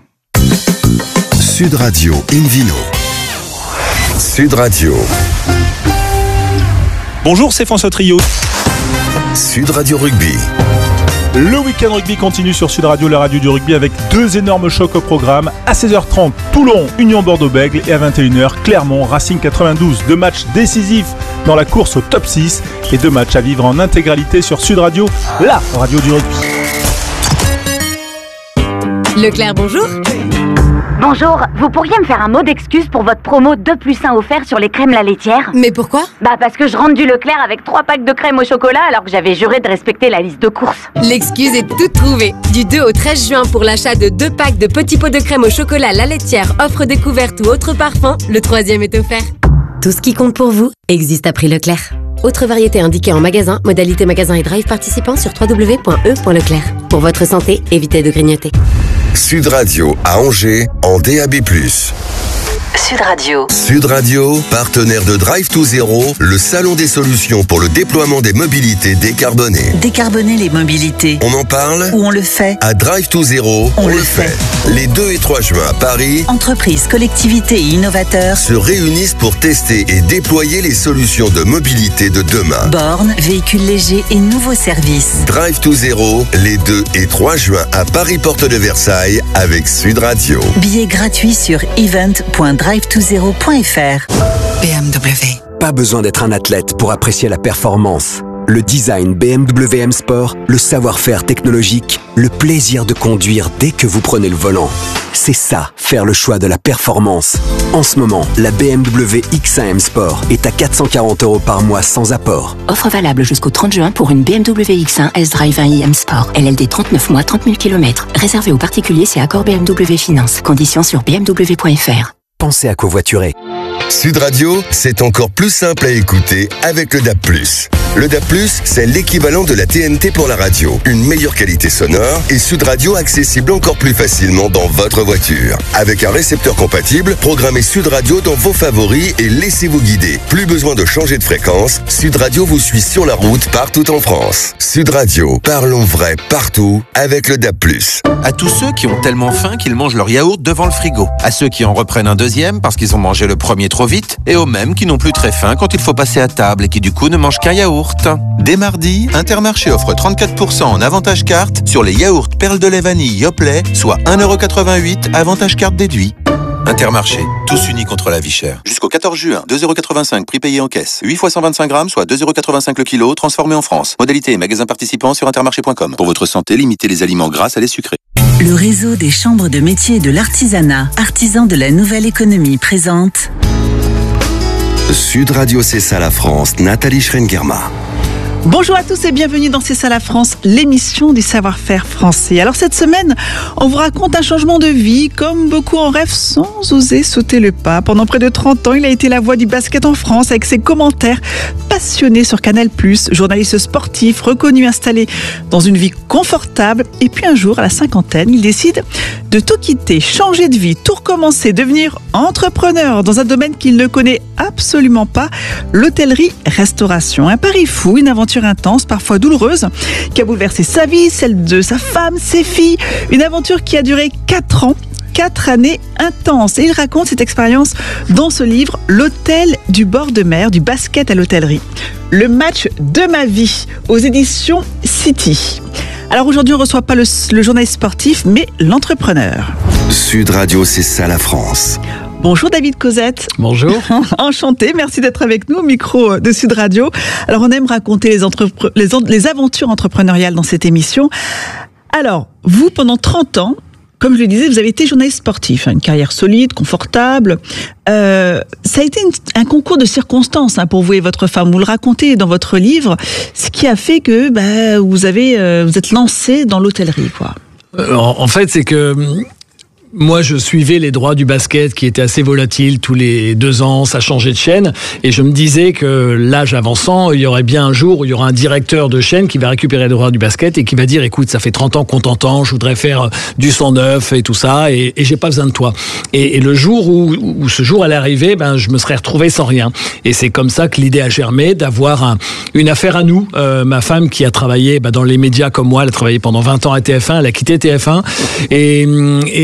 Speaker 5: Sud Radio Invino. Sud Radio.
Speaker 17: Bonjour, c'est François Trio.
Speaker 5: Sud Radio Rugby.
Speaker 17: Le week-end rugby continue sur Sud Radio, la radio du rugby, avec deux énormes chocs au programme. À seize heures trente, Toulon, Union Bordeaux-Bègles, et à vingt et une heures, Clermont, Racing quatre-vingt-douze. Deux matchs décisifs dans la course au top six et deux matchs à vivre en intégralité sur Sud Radio, la radio du rugby.
Speaker 18: Leclerc, bonjour.
Speaker 19: Bonjour, vous pourriez me faire un mot d'excuse pour votre promo deux plus un offert sur les crèmes la laitière?
Speaker 18: Mais pourquoi?
Speaker 19: Bah parce que je rentre du Leclerc avec trois packs de crème au chocolat alors que j'avais juré de respecter la liste de courses.
Speaker 18: L'excuse est toute trouvée. Du deux au treize juin, pour l'achat de deux packs de petits pots de crème au chocolat la laitière, offre découverte ou autre parfum, le troisième est offert.
Speaker 14: Tout ce qui compte pour vous existe à prix Leclerc. Autre variété indiquée en magasin, modalité magasin et drive participant sur w w w point e point leclerc. Pour votre santé, évitez de grignoter.
Speaker 5: Sud Radio à Angers en D A B plus.
Speaker 6: Sud Radio.
Speaker 5: Sud Radio, partenaire de Drive to Zero, le salon des solutions pour le déploiement des mobilités décarbonées.
Speaker 6: Décarboner les mobilités.
Speaker 5: On en parle
Speaker 6: Ou on le fait.
Speaker 5: À Drive to Zero,
Speaker 6: on,
Speaker 5: on
Speaker 6: le
Speaker 5: le fait. fait. Les deux et trois juin à Paris,
Speaker 6: entreprises, collectivités et innovateurs
Speaker 5: se réunissent pour tester et déployer les solutions de mobilité de demain.
Speaker 6: Bornes, véhicules légers et nouveaux services.
Speaker 5: Drive to Zero, les deux et trois juin à Paris Porte de Versailles avec Sud Radio.
Speaker 6: Billets gratuits sur event point drive to zero point f r.
Speaker 20: B M W. Pas besoin d'être un athlète pour apprécier la performance. Le design B M W M Sport, le savoir-faire technologique, le plaisir de conduire dès que vous prenez le volant. C'est ça, faire le choix de la performance. En ce moment, la B M W X un M Sport est à quatre cent quarante euros par mois sans apport.
Speaker 14: Offre valable jusqu'au trente juin pour une B M W X un S-Drive un i M Sport. L L D trente-neuf mois, trente mille kilomètres. Réservé aux particuliers, c'est accord B M W Finance. Conditions sur b m w point f r.
Speaker 20: Pensez à covoiturer.
Speaker 5: Sud Radio, c'est encore plus simple à écouter avec le D A B plus. Le D A B plus, c'est l'équivalent de la T N T pour la radio. Une meilleure qualité sonore et Sud Radio accessible encore plus facilement dans votre voiture. Avec un récepteur compatible, programmez Sud Radio dans vos favoris et laissez-vous guider. Plus besoin de changer de fréquence, Sud Radio vous suit sur la route partout en France. Sud Radio, parlons vrai partout avec le D A B plus.
Speaker 21: À tous ceux qui ont tellement faim qu'ils mangent leur yaourt devant le frigo. À ceux qui en reprennent un deuxième parce qu'ils ont mangé le premier trop vite. Et aux mêmes qui n'ont plus très faim quand il faut passer à table et qui du coup ne mangent qu'un yaourt. Dès mardi, Intermarché offre trente-quatre pour cent en avantage carte sur les yaourts perles de lait vanille Yoplait, soit un euro quatre-vingt-huit, avantage carte déduit. Intermarché, tous unis contre la vie chère. Jusqu'au quatorze juin, deux euros quatre-vingt-cinq, prix payé en caisse. huit fois cent vingt-cinq grammes, soit deux euros quatre-vingt-cinq le kilo, transformé en France. Modalité et magasin participant sur intermarché point com. Pour votre santé, limitez les aliments gras à les sucrés.
Speaker 6: Le réseau des chambres de métiers et de l'artisanat, artisans de la nouvelle économie, présente
Speaker 5: Sud Radio, c'est ça la France, Nathalie Schrengerma.
Speaker 22: Bonjour à tous et bienvenue dans C'est ça la France, l'émission du savoir-faire français. Alors cette semaine, on vous raconte un changement de vie, comme beaucoup en rêvent sans oser sauter le pas. Pendant près de trente ans, il a été la voix du basket en France avec ses commentaires passionnés sur Canal plus, journaliste sportif, reconnu, installé dans une vie confortable. Et puis un jour, à la cinquantaine, il décide de tout quitter, changer de vie, tout recommencer, devenir entrepreneur dans un domaine qu'il ne connaît absolument pas, l'hôtellerie-restauration. Un pari fou, une aventure intense, parfois douloureuse, qui a bouleversé sa vie, celle de sa femme, ses filles. Une aventure qui a duré quatre ans. Quatre années intenses. Et il raconte cette expérience dans ce livre, L'hôtel du bord de mer, du basket à l'hôtellerie. Le match de ma vie, aux éditions City. Alors aujourd'hui, on ne reçoit pas le, le journaliste sportif, mais l'entrepreneur.
Speaker 5: Sud Radio, c'est ça la France.
Speaker 22: Bonjour David Cosette.
Speaker 23: Bonjour.
Speaker 22: Enchanté, merci d'être avec nous au micro de Sud Radio. Alors on aime raconter les, entrepre- les, en- les aventures entrepreneuriales dans cette émission. Alors, vous, pendant trente ans, comme je le disais, vous avez été journaliste sportif, hein, une carrière solide, confortable. Euh, ça a été une, un concours de circonstances hein, pour vous et votre femme. Vous le racontez dans votre livre, ce qui a fait que bah, vous avez, euh, vous êtes lancé dans l'hôtellerie, quoi.
Speaker 23: En, en fait, c'est que moi, je suivais les droits du basket qui étaient assez volatiles. Tous les deux ans, ça changeait de chaîne. Et je me disais que l'âge avançant, il y aurait bien un jour où il y aura un directeur de chaîne qui va récupérer les droits du basket et qui va dire, écoute, ça fait trente ans qu'on t'entend, je voudrais faire du sang neuf et tout ça, et, et j'ai pas besoin de toi. Et, et le jour où, où ce jour allait arriver, ben, je me serais retrouvé sans rien. Et c'est comme ça que l'idée a germé d'avoir un, une affaire à nous. Euh, ma femme qui a travaillé ben, dans les médias comme moi, elle a travaillé pendant vingt ans à T F un, elle a quitté T F un. Et, et, et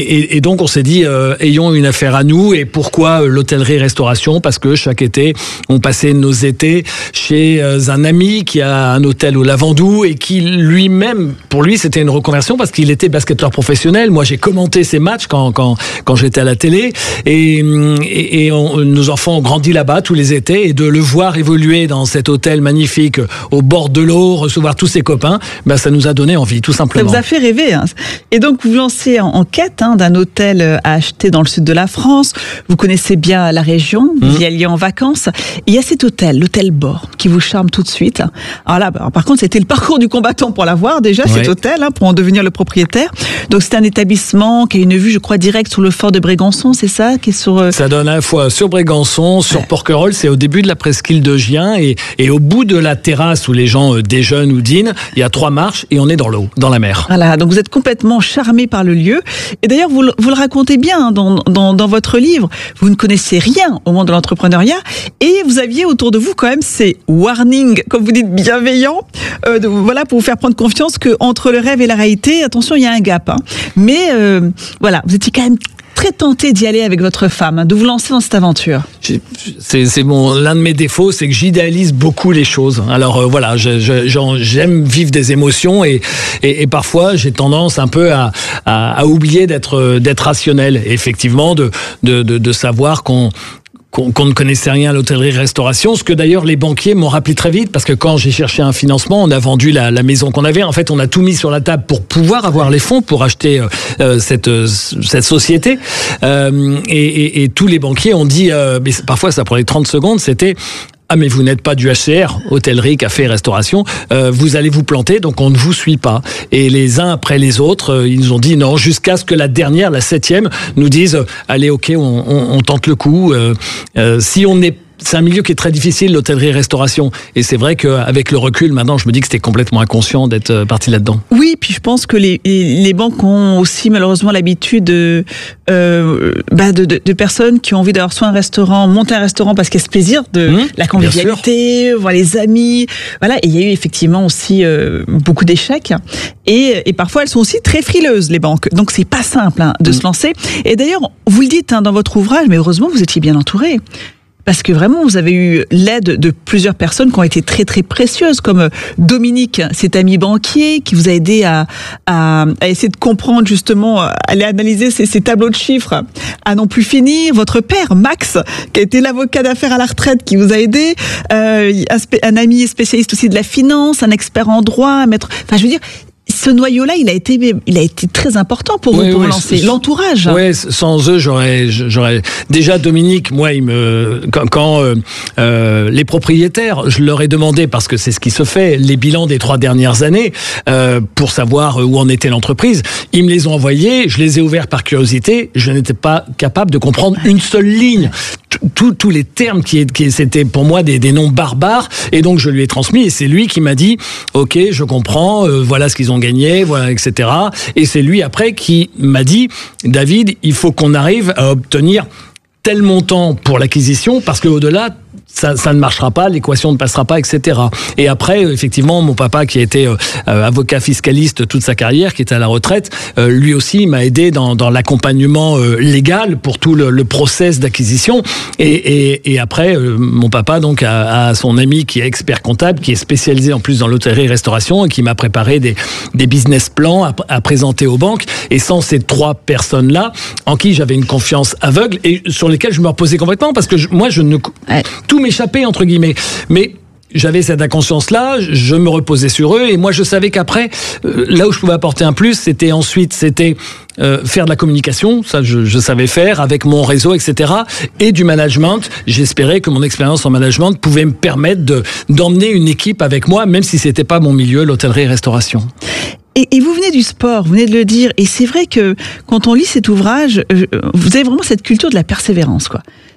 Speaker 23: donc on s'est dit, euh, ayons une affaire à nous. Et pourquoi euh, l'hôtellerie-restauration? Parce que chaque été, on passait nos étés chez euh, un ami qui a un hôtel au Lavandou et qui lui-même, pour lui, c'était une reconversion parce qu'il était basketteur professionnel. Moi, j'ai commenté ses matchs quand quand quand j'étais à la télé et et, et on, nos enfants ont grandi là-bas tous les étés et de le voir évoluer dans cet hôtel magnifique au bord de l'eau, recevoir tous ses copains, ben ça nous a donné envie, tout simplement.
Speaker 22: Ça vous a fait rêver. Hein. Et donc, vous vous lancez en, en quête hein, d'un hôtel à acheter dans le sud de la France. Vous connaissez bien la région, vous mmh. y alliez en vacances. Et il y a cet hôtel, l'hôtel Bord, qui vous charme tout de suite. Alors là, bah, par contre, c'était le parcours du combattant pour l'avoir déjà, ouais. cet hôtel, hein, pour en devenir le propriétaire. Donc, c'est un établissement qui a une vue, je crois, directe sur le fort de Brégançon, c'est ça qui est sur, euh...
Speaker 23: Ça donne à la fois sur Brégançon, sur ouais. Porquerolles, c'est au début de la presqu'île de Gien et, et au bout de la terrasse où les gens euh, déjeunent ou dînent, il y a trois marches et on est dans l'eau, dans la mer.
Speaker 22: Voilà, donc vous êtes complètement charmé par le lieu. Et d'ailleurs, vous, vous le racontez bien hein, dans, dans, dans votre livre. Vous ne connaissez rien au monde de l'entrepreneuriat et vous aviez autour de vous quand même ces warnings, comme vous dites, bienveillants, euh, de, voilà, pour vous faire prendre confiance qu'entre le rêve et la réalité, attention, il y a un gap. Hein. Mais euh, voilà, vous étiez quand même très tenté d'y aller avec votre femme, de vous lancer dans cette aventure.
Speaker 23: C'est, c'est bon, l'un de mes défauts, c'est que j'idéalise beaucoup les choses. Alors euh, voilà, je, je, j'aime vivre des émotions et, et, et parfois j'ai tendance un peu à, à, à oublier d'être, d'être rationnel. Et effectivement, de, de, de, de savoir qu'on Qu'on, qu'on ne connaissait rien à l'hôtellerie-restauration, ce que d'ailleurs les banquiers m'ont rappelé très vite, parce que quand j'ai cherché un financement, on a vendu la, la maison qu'on avait. En fait, on a tout mis sur la table pour pouvoir avoir les fonds pour acheter euh, cette, euh, cette société. Euh, et, et, et tous les banquiers ont dit, euh, mais parfois ça prenait trente secondes, c'était... Ah mais vous n'êtes pas du H C R, hôtellerie, café, restauration, euh, vous allez vous planter, donc on ne vous suit pas. Et les uns après les autres, euh, ils nous ont dit non, jusqu'à ce que la dernière, la septième, nous dise euh, allez ok, on, on, on tente le coup. Euh, euh, si on est C'est un milieu qui est très difficile, l'hôtellerie-restauration. Et c'est vrai qu'avec le recul, maintenant, je me dis que c'était complètement inconscient d'être parti là-dedans.
Speaker 22: Oui, puis je pense que les, les banques ont aussi malheureusement l'habitude de, euh, bah de, de, de personnes qui ont envie d'avoir soit un restaurant, monter un restaurant parce qu'il y a ce plaisir de mmh, la convivialité, voir les amis. Voilà, et il y a eu effectivement aussi euh, beaucoup d'échecs. Et, et parfois, elles sont aussi très frileuses, les banques. Donc, c'est pas simple hein, de mmh. se lancer. Et d'ailleurs, vous le dites hein, dans votre ouvrage, mais heureusement, vous étiez bien entouré. Parce que vraiment, vous avez eu l'aide de plusieurs personnes qui ont été très très précieuses, comme Dominique, cet ami banquier, qui vous a aidé à, à, à essayer de comprendre justement, à aller analyser ces, ces tableaux de chiffres, à non plus finir. Votre père, Max, qui a été l'avocat d'affaires à la retraite, qui vous a aidé. Euh, un, spé- un ami spécialiste aussi de la finance, un expert en droit, un maître... Enfin, je veux dire... Ce noyau-là, il a été, il a été très important pour vous, oui, pour oui, lancer. C- L'entourage.
Speaker 23: Oui, sans eux, j'aurais, j'aurais. Déjà, Dominique, moi, il me, quand, quand euh, euh, les propriétaires, je leur ai demandé, parce que c'est ce qui se fait, les bilans des trois dernières années, euh, pour savoir où en était l'entreprise. Ils me les ont envoyés, je les ai ouverts par curiosité. Je n'étais pas capable de comprendre une seule ligne. Tous les termes qui, qui c'était pour moi des, des noms barbares, et donc je lui ai transmis, et c'est lui qui m'a dit ok, je comprends, euh, voilà ce qu'ils ont gagné, voilà, et cetera. Et c'est lui après qui m'a dit David, il faut qu'on arrive à obtenir tel montant pour l'acquisition, parce qu'au-delà, ça, ça ne marchera pas, l'équation ne passera pas, et cetera. Et après, effectivement, mon papa, qui a été euh, avocat fiscaliste toute sa carrière, qui était à la retraite, euh, lui aussi m'a aidé dans, dans l'accompagnement euh, légal pour tout le, le process d'acquisition. Et, et, et après, euh, mon papa donc a, a son ami qui est expert comptable, qui est spécialisé en plus dans l'hôtellerie-restauration, et qui m'a préparé des, des business plans à, à présenter aux banques. Et sans ces trois personnes-là, en qui j'avais une confiance aveugle et sur lesquelles je me reposais complètement, parce que je, moi, je ne... Ouais. Tout m'échappait, entre guillemets. Mais j'avais cette inconscience-là, je me reposais sur eux, et moi, je savais qu'après, euh, là où je pouvais apporter un plus, c'était ensuite, c'était euh, faire de la communication, ça, je, je savais faire, avec mon réseau, et cetera, et du management. J'espérais que mon expérience en management pouvait me permettre de, d'emmener une équipe avec moi, même si c'était pas mon milieu, l'hôtellerie-restauration.
Speaker 22: Et, et vous venez du sport, vous venez de le dire, et c'est vrai que quand on lit cet ouvrage, vous avez vraiment cette culture de la persévérance, quoi.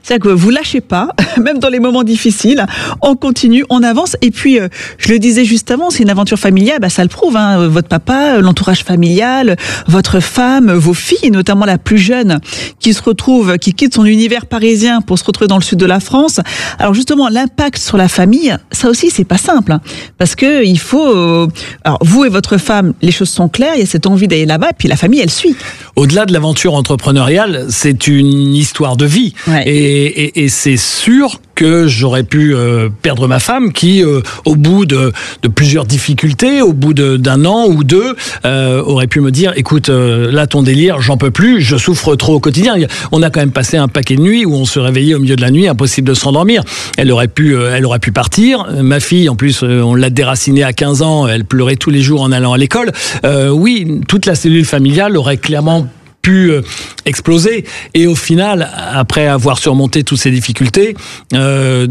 Speaker 22: C'est-à-dire que vous lâchez pas, même dans les moments difficiles, on continue, on avance. Et puis, euh, je le disais juste avant, c'est une aventure familiale, bah, ça le prouve. Hein, votre papa, l'entourage familial, votre femme, vos filles, notamment la plus jeune, qui se retrouve, qui quitte son univers parisien pour se retrouver dans le sud de la France. Alors justement, l'impact sur la famille, ça aussi, c'est pas simple, hein, parce que il faut. Euh, alors vous et votre femme, les choses sont claires. Il y a cette envie d'aller là-bas, et puis la famille, elle suit.
Speaker 23: Au-delà de l'aventure entrepreneuriale, c'est une histoire de vie, ouais. et, et, et c'est sûr que j'aurais pu euh, perdre ma femme qui, euh, au bout de, de plusieurs difficultés, au bout de, d'un an ou deux, euh, aurait pu me dire, écoute, euh, là ton délire, j'en peux plus, je souffre trop au quotidien. On a quand même passé un paquet de nuits où on se réveillait au milieu de la nuit, impossible de s'endormir. Elle aurait pu, euh, elle aurait pu partir. Ma fille, en plus, euh, on l'a déracinée à quinze ans, elle pleurait tous les jours en allant à l'école. Euh, oui, toute la cellule familiale aurait clairement pu exploser. Et au final, après avoir surmonté toutes ces difficultés, euh,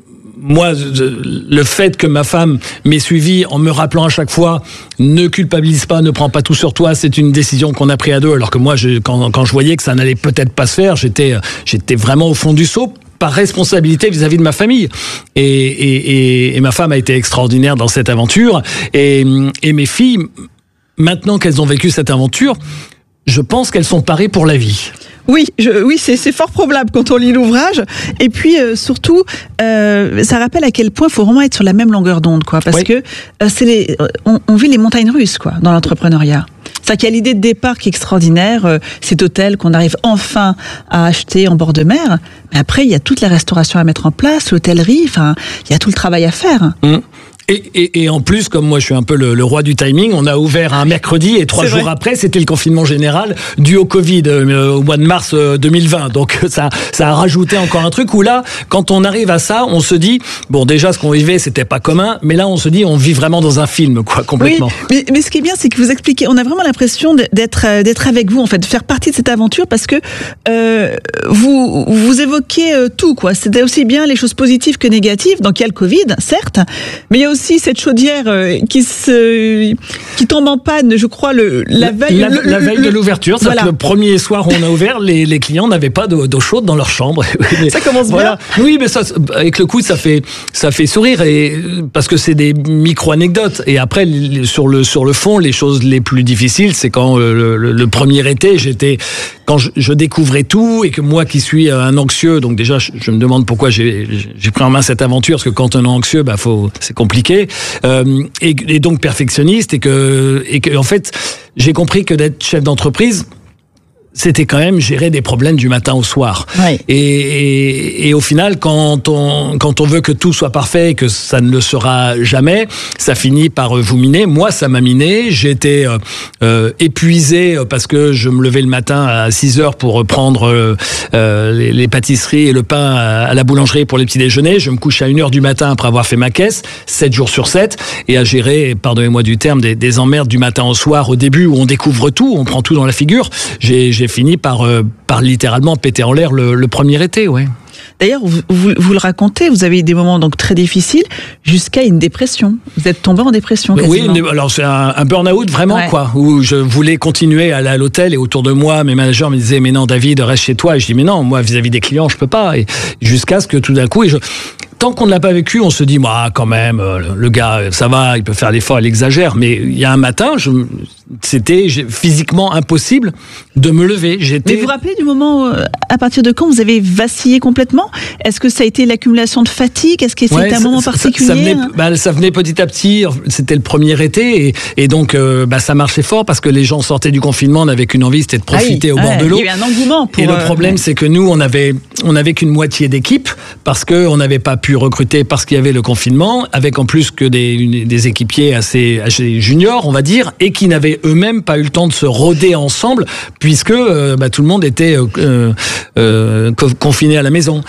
Speaker 23: moi, le fait que ma femme m'ait suivi en me rappelant à chaque fois, ne culpabilise pas, ne prends pas tout sur toi, c'est une décision qu'on a prise à deux. Alors que moi, je, quand, quand je voyais que ça n'allait peut-être pas se faire, j'étais, j'étais vraiment au fond du seau, par responsabilité vis-à-vis de ma famille. Et, et, et, et ma femme a été extraordinaire dans cette aventure. Et, et mes filles, maintenant qu'elles ont vécu cette aventure, je pense qu'elles sont parées pour la vie.
Speaker 22: Oui, je, oui, c'est, c'est fort probable quand on lit l'ouvrage. Et puis euh, surtout, euh, ça rappelle à quel point il faut vraiment être sur la même longueur d'onde, quoi. Parce oui. que euh, c'est les, on, on vit les montagnes russes, quoi, dans l'entrepreneuriat. C'est-à-dire qu'il y a l'idée de départ qui est extraordinaire, euh, cet hôtel qu'on arrive enfin à acheter en bord de mer. Mais après, il y a toute la restauration à mettre en place, l'hôtellerie. Enfin, il y a tout le travail à faire.
Speaker 23: Mmh. Et, et, et en plus, comme moi je suis un peu le, le roi du timing, on a ouvert un mercredi et trois c'est jours vrai. Après, c'était le confinement général dû au Covid euh, au mois de mars euh, deux mille vingt. Donc ça, ça a rajouté encore un truc où là, quand on arrive à ça, on se dit, bon déjà ce qu'on vivait c'était pas commun, mais là on se dit on vit vraiment dans un film, quoi, complètement.
Speaker 22: Oui, mais, mais ce qui est bien, c'est que vous expliquez, on a vraiment l'impression d'être, d'être avec vous, en fait, de faire partie de cette aventure parce que euh, vous, vous évoquez euh, tout, quoi. C'était aussi bien les choses positives que négatives. Donc il y a le Covid, certes, mais il y a aussi cette chaudière euh, qui se qui tombe en panne, je crois, le la veille
Speaker 23: la,
Speaker 22: le,
Speaker 23: la veille
Speaker 22: le,
Speaker 23: de l'ouverture. Voilà. Le premier soir où on a ouvert, les, les clients n'avaient pas d'eau, d'eau chaude dans leur chambre.
Speaker 22: Ça commence
Speaker 23: voilà.
Speaker 22: bien.
Speaker 23: Oui, mais ça, avec le coup, ça fait ça fait sourire et parce que c'est des micro anecdotes. Et après, sur le sur le fond, les choses les plus difficiles, c'est quand le, le, le premier été, j'étais quand je, je découvrais tout et que moi qui suis un anxieux, donc déjà je, je me demande pourquoi j'ai j'ai pris en main cette aventure parce que quand on est anxieux, bah faut c'est compliqué. Euh, et, et donc perfectionniste et que et que en fait j'ai compris que d'être chef d'entreprise c'était quand même gérer des problèmes du matin au soir.
Speaker 22: Oui.
Speaker 23: Et, et, et au final, quand on, quand on veut que tout soit parfait et que ça ne le sera jamais, ça finit par vous miner. Moi, ça m'a miné. J'étais euh, euh, épuisé parce que je me levais le matin à six heures pour prendre euh, les, les pâtisseries et le pain à la boulangerie pour les petits déjeuners. Je me couche à une heure du matin après avoir fait ma caisse, sept jours sur sept, et à gérer, pardonnez-moi du terme, des, des emmerdes du matin au soir au début où on découvre tout, on prend tout dans la figure. J'ai, j'ai fini par, euh, par littéralement péter en l'air le, le premier été, ouais.
Speaker 22: D'ailleurs, vous, vous, vous le racontez, vous avez eu des moments donc très difficiles jusqu'à une dépression. Vous êtes tombé en dépression quasiment.
Speaker 23: Oui, alors c'est un, un burn-out vraiment, ouais. quoi, où je voulais continuer à aller à l'hôtel et autour de moi, mes managers me disaient mais non David, reste chez toi. Et je dis mais non, moi vis-à-vis des clients, je peux pas. Et jusqu'à ce que tout d'un coup, et je... tant qu'on ne l'a pas vécu, on se dit moi quand même, le gars, ça va, il peut faire l'effort, il exagère. Mais il y a un matin, je... c'était physiquement impossible de me lever. J'étais...
Speaker 22: Mais vous vous rappelez du moment, euh, à partir de quand vous avez vacillé complètement ? Est-ce que ça a été l'accumulation de fatigue ? Est-ce que c'était ouais, un ça, moment particulier ?
Speaker 23: ça, ça, venait, bah, ça venait petit à petit. C'était le premier été et, et donc euh, bah, ça marchait fort parce que les gens sortaient du confinement, n'avaient qu'une envie, c'était de profiter ah oui, au bord
Speaker 22: ouais,
Speaker 23: de l'eau.
Speaker 22: Il y a eu un engouement. Pour,
Speaker 23: et le
Speaker 22: euh,
Speaker 23: problème,
Speaker 22: ouais.
Speaker 23: c'est que nous, on avait, on avait qu'une moitié d'équipe parce que on n'avait pas pu recruter parce qu'il y avait le confinement, avec en plus que des, une, des équipiers assez, assez juniors, on va dire, et qui n'avaient eux-mêmes pas eu le temps de se roder ensemble puisque euh, bah, tout le monde était euh, euh, confiné à la maison.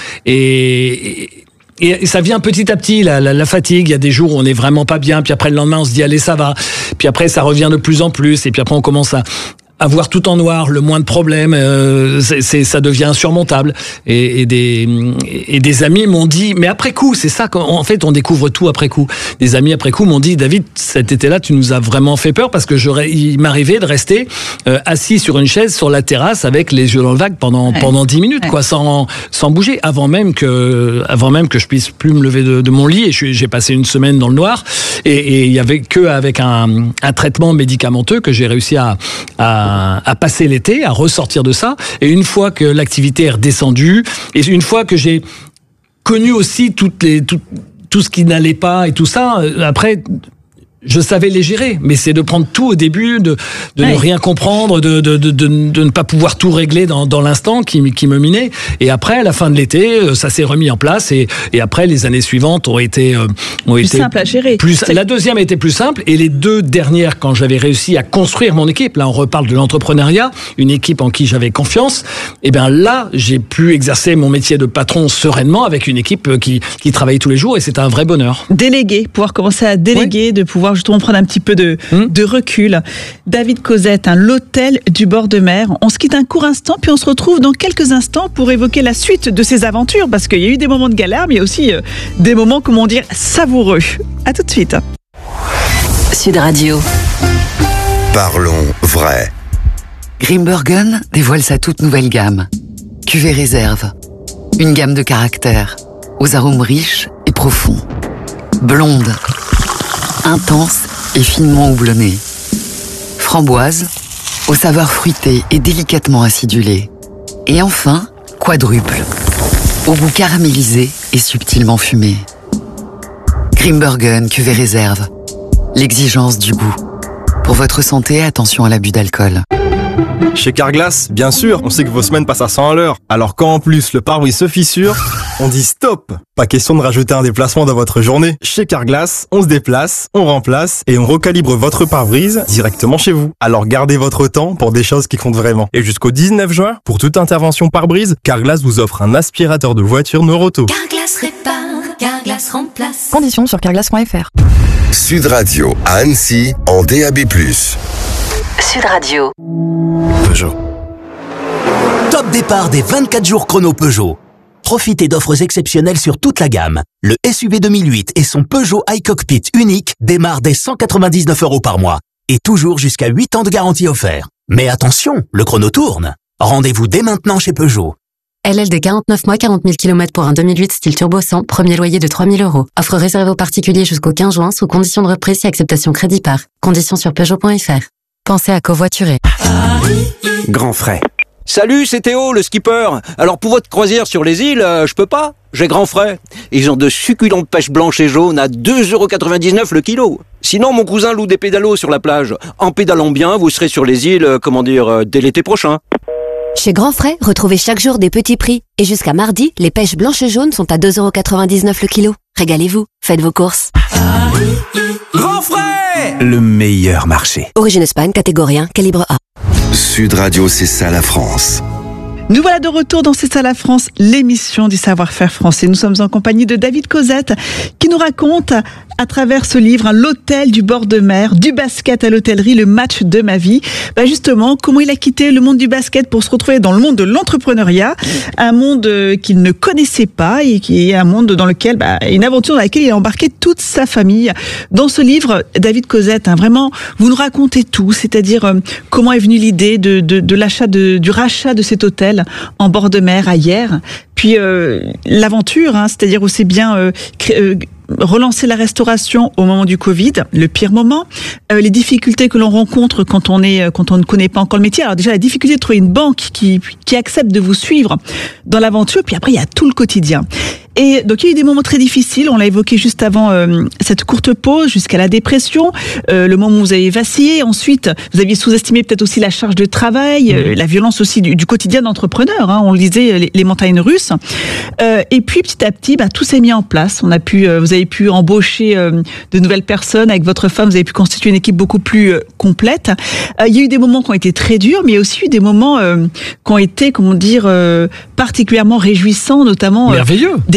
Speaker 23: Et, et, et ça vient petit à petit, la, la, la fatigue. Il y a des jours où on n'est vraiment pas bien, puis après le lendemain on se dit allez ça va, puis après ça revient de plus en plus, et puis après on commence à avoir tout en noir, le moins de problèmes, euh, c'est, c'est, ça devient insurmontable. Et, et, des, et des amis m'ont dit, mais après coup, c'est ça qu'en fait, on découvre tout après coup. Des amis après coup m'ont dit, David, cet été-là, tu nous as vraiment fait peur parce que j'aurais, il m'arrivait de rester euh, assis sur une chaise sur la terrasse avec les yeux dans le vague pendant, ouais. pendant dix minutes, ouais. quoi, sans, sans bouger, avant même que, avant même que je puisse plus me lever de, de mon lit. Et je, j'ai passé une semaine dans le noir. Et il y avait que avec un, un traitement médicamenteux que j'ai réussi à, à, à passer l'été, à ressortir de ça. Et une fois que l'activité est redescendue, et une fois que j'ai connu aussi toutes les, tout, tout ce qui n'allait pas et tout ça, après, je savais les gérer, mais c'est de prendre tout au début, de, de ouais. ne rien comprendre, de, de, de, de, de ne pas pouvoir tout régler dans, dans l'instant qui, qui me minait. Et après, à la fin de l'été, ça s'est remis en place. Et, et après, les années suivantes ont été euh, ont
Speaker 22: plus
Speaker 23: été
Speaker 22: simple à gérer.
Speaker 23: Plus, la deuxième a été plus simple, et les deux dernières, quand j'avais réussi à construire mon équipe, là, on reparle de l'entrepreneuriat, une équipe en qui j'avais confiance. Et bien là, j'ai pu exercer mon métier de patron sereinement avec une équipe qui qui travaille tous les jours, et c'est un vrai bonheur.
Speaker 22: Déléguer, pouvoir commencer à déléguer, oui. de pouvoir justement prendre un petit peu de, mmh. de recul. David Cosette, hein, l'hôtel du bord de mer. On se quitte un court instant, puis on se retrouve dans quelques instants pour évoquer la suite de ces aventures, parce qu'il y a eu des moments de galère, mais il y a aussi euh, des moments, comment dire, savoureux. À tout de suite.
Speaker 6: Sud Radio.
Speaker 5: Parlons vrai.
Speaker 6: Grimbergen dévoile sa toute nouvelle gamme. Cuvée réserve. Une gamme de caractères, aux arômes riches et profonds. Blonde, intense et finement houblonnée. Framboise, aux saveurs fruitées et délicatement acidulées. Et enfin, quadruple, au goût caramélisé et subtilement fumé. Grimbergen cuvée réserve. L'exigence du goût. Pour votre santé, attention à l'abus d'alcool.
Speaker 1: Chez Carglass, bien sûr, on sait que vos semaines passent à cent à l'heure. Alors quand en plus le pare-brise se fissure, on dit stop. Pas question de rajouter un déplacement dans votre journée. Chez Carglass, on se déplace, on remplace et on recalibre votre pare-brise directement chez vous. Alors gardez votre temps pour des choses qui comptent vraiment. Et jusqu'au dix-neuf juin, pour toute intervention pare-brise, Carglass vous offre un aspirateur de voiture Noroto.
Speaker 9: Carglass répare, Carglass remplace.
Speaker 11: Conditions sur carglass point f r.
Speaker 5: Sud Radio à Annecy en D A B plus.
Speaker 6: Sud Radio.
Speaker 7: Peugeot. Top départ des vingt-quatre jours chrono Peugeot. Profitez d'offres exceptionnelles sur toute la gamme. Le S U V deux mille huit et son Peugeot iCockpit unique démarrent dès cent quatre-vingt-dix-neuf euros par mois. Et toujours jusqu'à huit ans de garantie offert. Mais attention, le chrono tourne. Rendez-vous dès maintenant chez Peugeot.
Speaker 18: L L D quarante-neuf mois, quarante mille kilomètres pour un deux mille huit style turbo cent, premier loyer de trois mille euros. Offre réservée aux particuliers jusqu'au quinze juin sous condition de reprise et acceptation crédit par. Conditions sur Peugeot point f r. Pensez à covoiturer.
Speaker 20: Grand frais.
Speaker 13: Salut, c'est Théo, le skipper. Alors pour votre croisière sur les îles, euh, je peux pas. J'ai grand frais. Ils ont de succulentes pêches blanches et jaunes à deux euros quatre-vingt-dix-neuf le kilo. Sinon, mon cousin loue des pédalos sur la plage. En pédalant bien, vous serez sur les îles, euh, comment dire, euh, dès l'été prochain.
Speaker 14: Chez Grand Frais, retrouvez chaque jour des petits prix. Et jusqu'à mardi, les pêches blanches et jaunes sont à deux euros quatre-vingt-dix-neuf le kilo. Régalez-vous, faites vos courses.
Speaker 7: Grand Frais,
Speaker 20: le meilleur marché.
Speaker 14: Origine Espagne, catégorie un, calibre A.
Speaker 5: Sud Radio, c'est ça la France.
Speaker 22: Nous voilà de retour dans C'est ça la France, l'émission du savoir-faire français. Nous sommes en compagnie de David Cosette qui nous raconte à travers ce livre, hein, l'hôtel du bord de mer, du basket à l'hôtellerie, le match de ma vie. Bah justement, comment il a quitté le monde du basket pour se retrouver dans le monde de l'entrepreneuriat, un monde qu'il ne connaissait pas et qui est un monde dans lequel, bah, une aventure dans laquelle il a embarqué toute sa famille. Dans ce livre, David Cosette, hein, vraiment, vous nous racontez tout, c'est-à-dire euh, comment est venue l'idée de, de, de l'achat, de, du rachat de cet hôtel en bord de mer à Hyères, puis euh, l'aventure, hein, c'est-à-dire aussi bien euh, cré- euh, relancer la restauration au moment du Covid, le pire moment, euh, les difficultés que l'on rencontre quand on est, quand on ne connaît pas encore le métier. Alors déjà la difficulté de trouver une banque qui qui accepte de vous suivre dans l'aventure, puis après il y a tout le quotidien. Et donc il y a eu des moments très difficiles, on l'a évoqué juste avant euh, cette courte pause, jusqu'à la dépression, euh, le moment où vous avez vacillé. Ensuite, vous aviez sous-estimé peut-être aussi la charge de travail, euh, la violence aussi du, du quotidien d'entrepreneur. Hein, on le disait, les, les montagnes russes. Euh, et puis petit à petit, bah, tout s'est mis en place. On a pu, euh, vous avez pu embaucher euh, de nouvelles personnes avec votre femme. Vous avez pu constituer une équipe beaucoup plus euh, complète. Euh, il y a eu des moments qui ont été très durs, mais il y a aussi eu des moments euh, qui ont été, comment dire, euh, particulièrement réjouissants, notamment euh,
Speaker 23: merveilleux.
Speaker 22: Des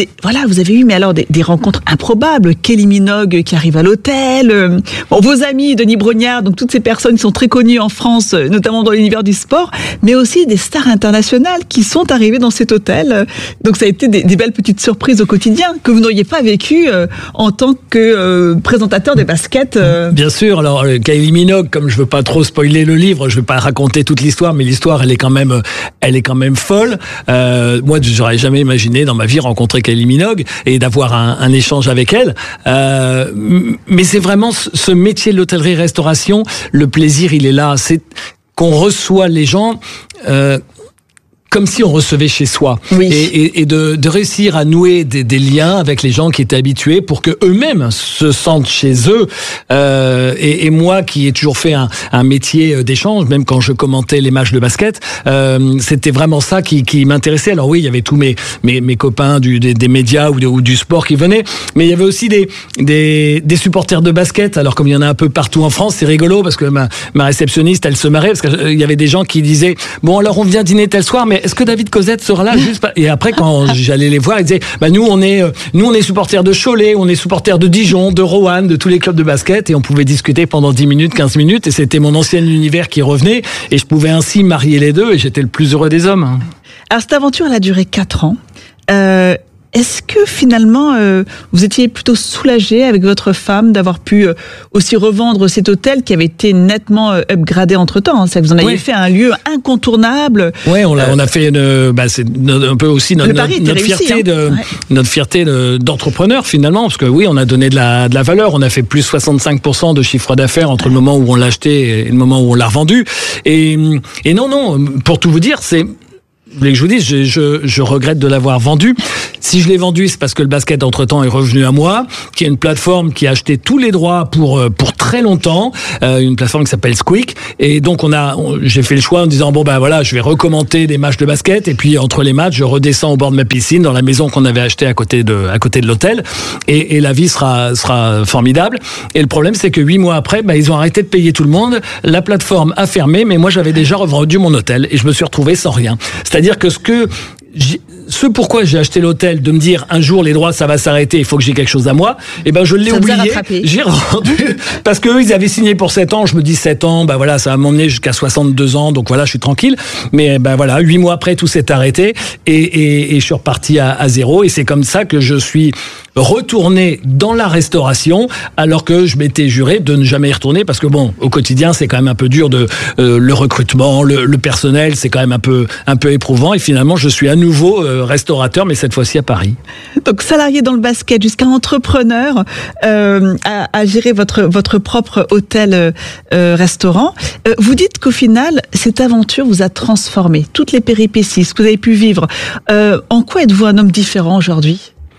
Speaker 22: avez, voilà, vous avez eu, mais alors des, des rencontres improbables. Kylie Minogue qui arrive à l'hôtel. Euh, bon, vos amis, Denis Brognard, donc toutes ces personnes qui sont très connues en France, notamment dans l'univers du sport, mais aussi des stars internationales qui sont arrivées dans cet hôtel. Donc ça a été des, des belles petites surprises au quotidien que vous n'auriez pas vécues euh, en tant que euh, présentateur des baskets. Euh.
Speaker 23: Bien sûr. Alors Kylie Minogue, comme je veux pas trop spoiler le livre, je vais pas raconter toute l'histoire, mais l'histoire elle est quand même, elle est quand même folle. Euh, moi, j'aurais jamais imaginé dans ma vie rencontrer Kylie Minogue et d'avoir un, un échange avec elle. Euh, mais c'est vraiment ce métier de l'hôtellerie-restauration, le plaisir, il est là. C'est qu'on reçoit les gens. Euh, comme si on recevait chez soi.
Speaker 22: Oui.
Speaker 23: Et, et, et de, de réussir à nouer des, des liens avec les gens qui étaient habitués pour que eux-mêmes se sentent chez eux. Euh, et, et moi, qui ai toujours fait un, un métier d'échange, même quand je commentais les matchs de basket, euh, c'était vraiment ça qui, qui m'intéressait. Alors oui, il y avait tous mes, mes, mes copains du, des, des médias ou, de, ou du sport qui venaient, mais il y avait aussi des, des, des supporters de basket. Alors comme il y en a un peu partout en France, c'est rigolo parce que ma, ma réceptionniste, elle se marrait parce qu'il y avait des gens qui disaient « Bon, alors on vient dîner tel soir, mais est-ce que David Cosette sera là juste pas... ?» Et après, quand j'allais les voir, ils disaient bah, « Nous, on est, nous, on est supporters de Cholet, on est supporters de Dijon, de Roanne, de tous les clubs de basket. » Et on pouvait discuter pendant dix minutes, quinze minutes. Et c'était mon ancien univers qui revenait. Et je pouvais ainsi marier les deux. Et j'étais le plus heureux des hommes.
Speaker 22: Alors, cette aventure, elle a duré quatre ans. Euh... Est-ce que finalement, euh, vous étiez plutôt soulagé avec votre femme d'avoir pu euh, aussi revendre cet hôtel qui avait été nettement euh, upgradé entre-temps? C'est que vous en avez oui. fait un lieu incontournable.
Speaker 23: Oui, on, euh, on a fait une, bah, c'est un peu aussi notre, notre, notre réussi, fierté, hein. de, ouais. notre fierté de, d'entrepreneur finalement, parce que oui, on a donné de la, de la valeur. On a fait plus soixante-cinq pour cent de chiffre d'affaires entre le moment où on l'a acheté et le moment où on l'a revendu. Et, et non, non, pour tout vous dire, c'est... Vous voulez que je vous dise, je, je, je regrette de l'avoir vendu. Si je l'ai vendu, c'est parce que le basket, entre-temps, est revenu à moi, qui est une plateforme qui a acheté tous les droits pour pour très longtemps, euh, une plateforme qui s'appelle Squeak. Et donc, on a, on, j'ai fait le choix en disant, bon, ben voilà, je vais recommenter des matchs de basket, et puis entre les matchs, je redescends au bord de ma piscine, dans la maison qu'on avait achetée à côté de à côté de l'hôtel, et, et la vie sera sera formidable. Et le problème, c'est que huit mois après, ben, ils ont arrêté de payer tout le monde, la plateforme a fermé, mais moi, j'avais déjà revendu mon hôtel, et je me suis retrouvé sans rien. C'est-à-dire C'est-à-dire que ce que j'ai, ce pourquoi j'ai acheté l'hôtel, de me dire un jour les droits ça va s'arrêter, il faut que j'ai quelque chose à moi, et ben je l'ai ça oublié, j'ai rendu parce que eux ils avaient signé pour sept ans, je me dis sept ans, ben voilà, ça va m'emmener jusqu'à soixante-deux ans, donc voilà, je suis tranquille, mais ben voilà, huit mois après tout s'est arrêté et, et, et je suis reparti à, à zéro, et c'est comme ça que je suis retourné dans la restauration, alors que je m'étais juré de ne jamais y retourner, parce que bon, au quotidien c'est quand même un peu dur, de euh, le recrutement, le, le personnel, c'est quand même un peu un peu éprouvant, et finalement je suis à nouveau euh, restaurateur, mais cette fois-ci à Paris.
Speaker 22: Donc salarié dans le basket jusqu'à entrepreneur, euh, à, à gérer votre votre propre hôtel euh, restaurant. Euh, vous dites qu'au final cette aventure vous a transformé, toutes les péripéties, ce que vous avez pu vivre. Euh, en quoi êtes-vous un homme différent aujourd'hui?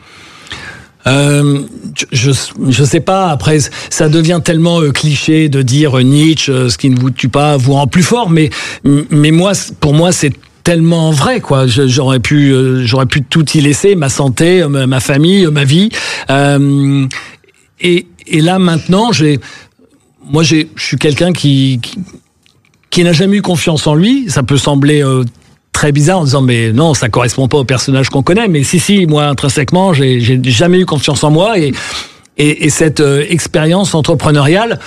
Speaker 23: Euh, je je sais pas. Après, ça devient tellement euh, cliché de dire euh, Nietzsche, euh, ce qui ne vous tue pas vous rend plus fort. Mais mais moi, pour moi, c'est tellement vrai, quoi. Je, j'aurais pu euh, j'aurais pu tout y laisser, ma santé, euh, ma famille, euh, ma vie. Euh, et et là maintenant, j'ai moi j'ai je suis quelqu'un qui, qui qui n'a jamais eu confiance en lui. Ça peut sembler euh, très bizarre en disant mais non, ça correspond pas au personnage qu'on connaît, mais si si moi intrinsèquement j'ai j'ai jamais eu confiance en moi, et et, et cette euh, expérience entrepreneuriale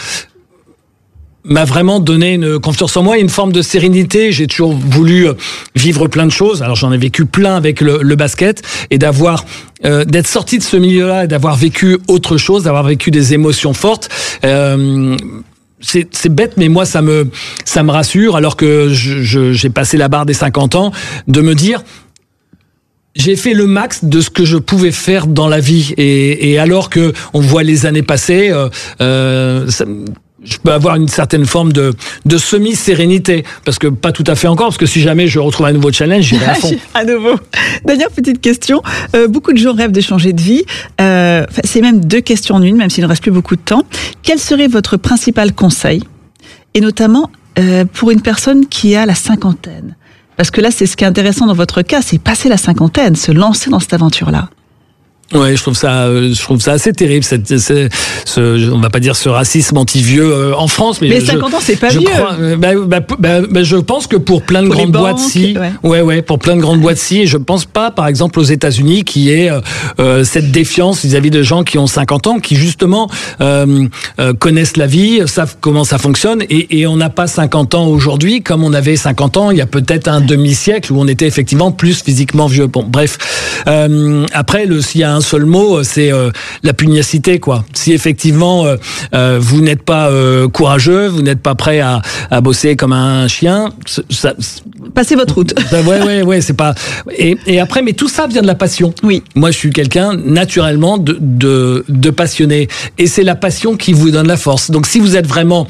Speaker 23: m'a vraiment donné une confiance en moi et une forme de sérénité. J'ai toujours voulu vivre plein de choses. Alors j'en ai vécu plein avec le, le basket, et d'avoir euh, d'être sorti de ce milieu-là et d'avoir vécu autre chose, d'avoir vécu des émotions fortes. Euh, C'est, c'est bête, mais moi, ça me, ça me rassure, alors que je, je, j'ai passé la barre des cinquante ans, de me dire, j'ai fait le max de ce que je pouvais faire dans la vie. Et, et alors que on voit les années passer, euh, euh, ça, je peux avoir une certaine forme de, de semi-sérénité, parce que pas tout à fait encore, parce que si jamais je retrouve un nouveau challenge, j'irai à fond.
Speaker 22: À nouveau. Dernière petite question. Euh, beaucoup de gens rêvent de changer de vie. Euh, c'est même deux questions en une, même s'il ne reste plus beaucoup de temps. Quel serait votre principal conseil, et notamment euh, pour une personne qui a la cinquantaine? Parce que là, c'est ce qui est intéressant dans votre cas, c'est passer la cinquantaine, se lancer dans cette aventure-là.
Speaker 23: Ouais, je trouve ça, euh, je trouve ça assez terrible. Cette, cette, ce, on va pas dire ce racisme anti-vieux euh, en France, mais,
Speaker 22: mais
Speaker 23: je,
Speaker 22: cinquante ans, c'est pas
Speaker 23: je
Speaker 22: vieux.
Speaker 23: Crois, euh, bah, bah, bah, bah, je pense que pour plein de
Speaker 22: pour
Speaker 23: grandes
Speaker 22: banques,
Speaker 23: boîtes, si,
Speaker 22: ouais.
Speaker 23: ouais, ouais, pour plein de grandes boîtes, si. Et je pense pas, par exemple, aux États-Unis, qui est euh, euh, cette défiance vis-à-vis de gens qui ont cinquante ans, qui justement euh, euh, connaissent la vie, savent comment ça fonctionne, et, et on n'a pas cinquante ans aujourd'hui comme on avait cinquante ans il y a peut-être un demi-siècle où on était effectivement plus physiquement vieux. Bon, bref. Euh, après, le, s'il y a un seul mot, c'est c'est euh, la pugnacité, quoi. Si effectivement euh, euh, vous n'êtes pas euh, courageux, vous n'êtes pas prêt à, à bosser comme un chien, ça,
Speaker 22: passez votre route.
Speaker 23: Ça, ouais, ouais, ouais, c'est pas. Et, et après, mais tout ça vient de la passion.
Speaker 22: Oui.
Speaker 23: Moi, je suis quelqu'un naturellement de, de, de passionné, et c'est la passion qui vous donne la force. Donc, si vous êtes vraiment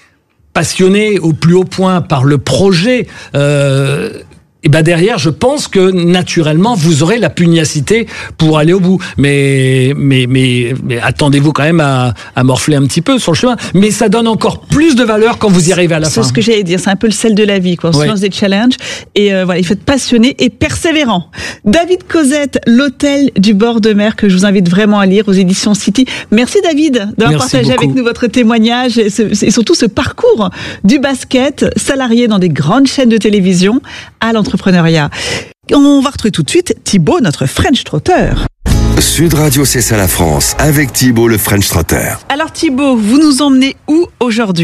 Speaker 23: passionné au plus haut point par le projet. Euh, Et ben derrière, je pense que naturellement, vous aurez la pugnacité pour aller au bout. Mais mais mais, mais attendez-vous quand même à, à morfler un petit peu sur le chemin. Mais ça donne encore plus de valeur quand vous y arrivez à la
Speaker 22: c'est
Speaker 23: fin.
Speaker 22: C'est ce que j'allais dire. C'est un peu le sel de la vie, quoi. On
Speaker 23: ouais.
Speaker 22: se lance des challenges et euh, voilà, il faut être passionné et persévérant. David Cosette, l'hôtel du bord de mer, que je vous invite vraiment à lire aux éditions City. Merci David d'avoir
Speaker 23: Merci
Speaker 22: partagé
Speaker 23: beaucoup.
Speaker 22: avec nous votre témoignage et, ce, et surtout ce parcours du basket, salarié dans des grandes chaînes de télévision, à l'entrepreneuriat. On va retrouver tout de suite Thibaut, notre French Trotter.
Speaker 5: Sud Radio, c'est ça la France, avec Thibaut, le French Trotter.
Speaker 22: Alors Thibaut, vous nous emmenez où aujourd'hui ?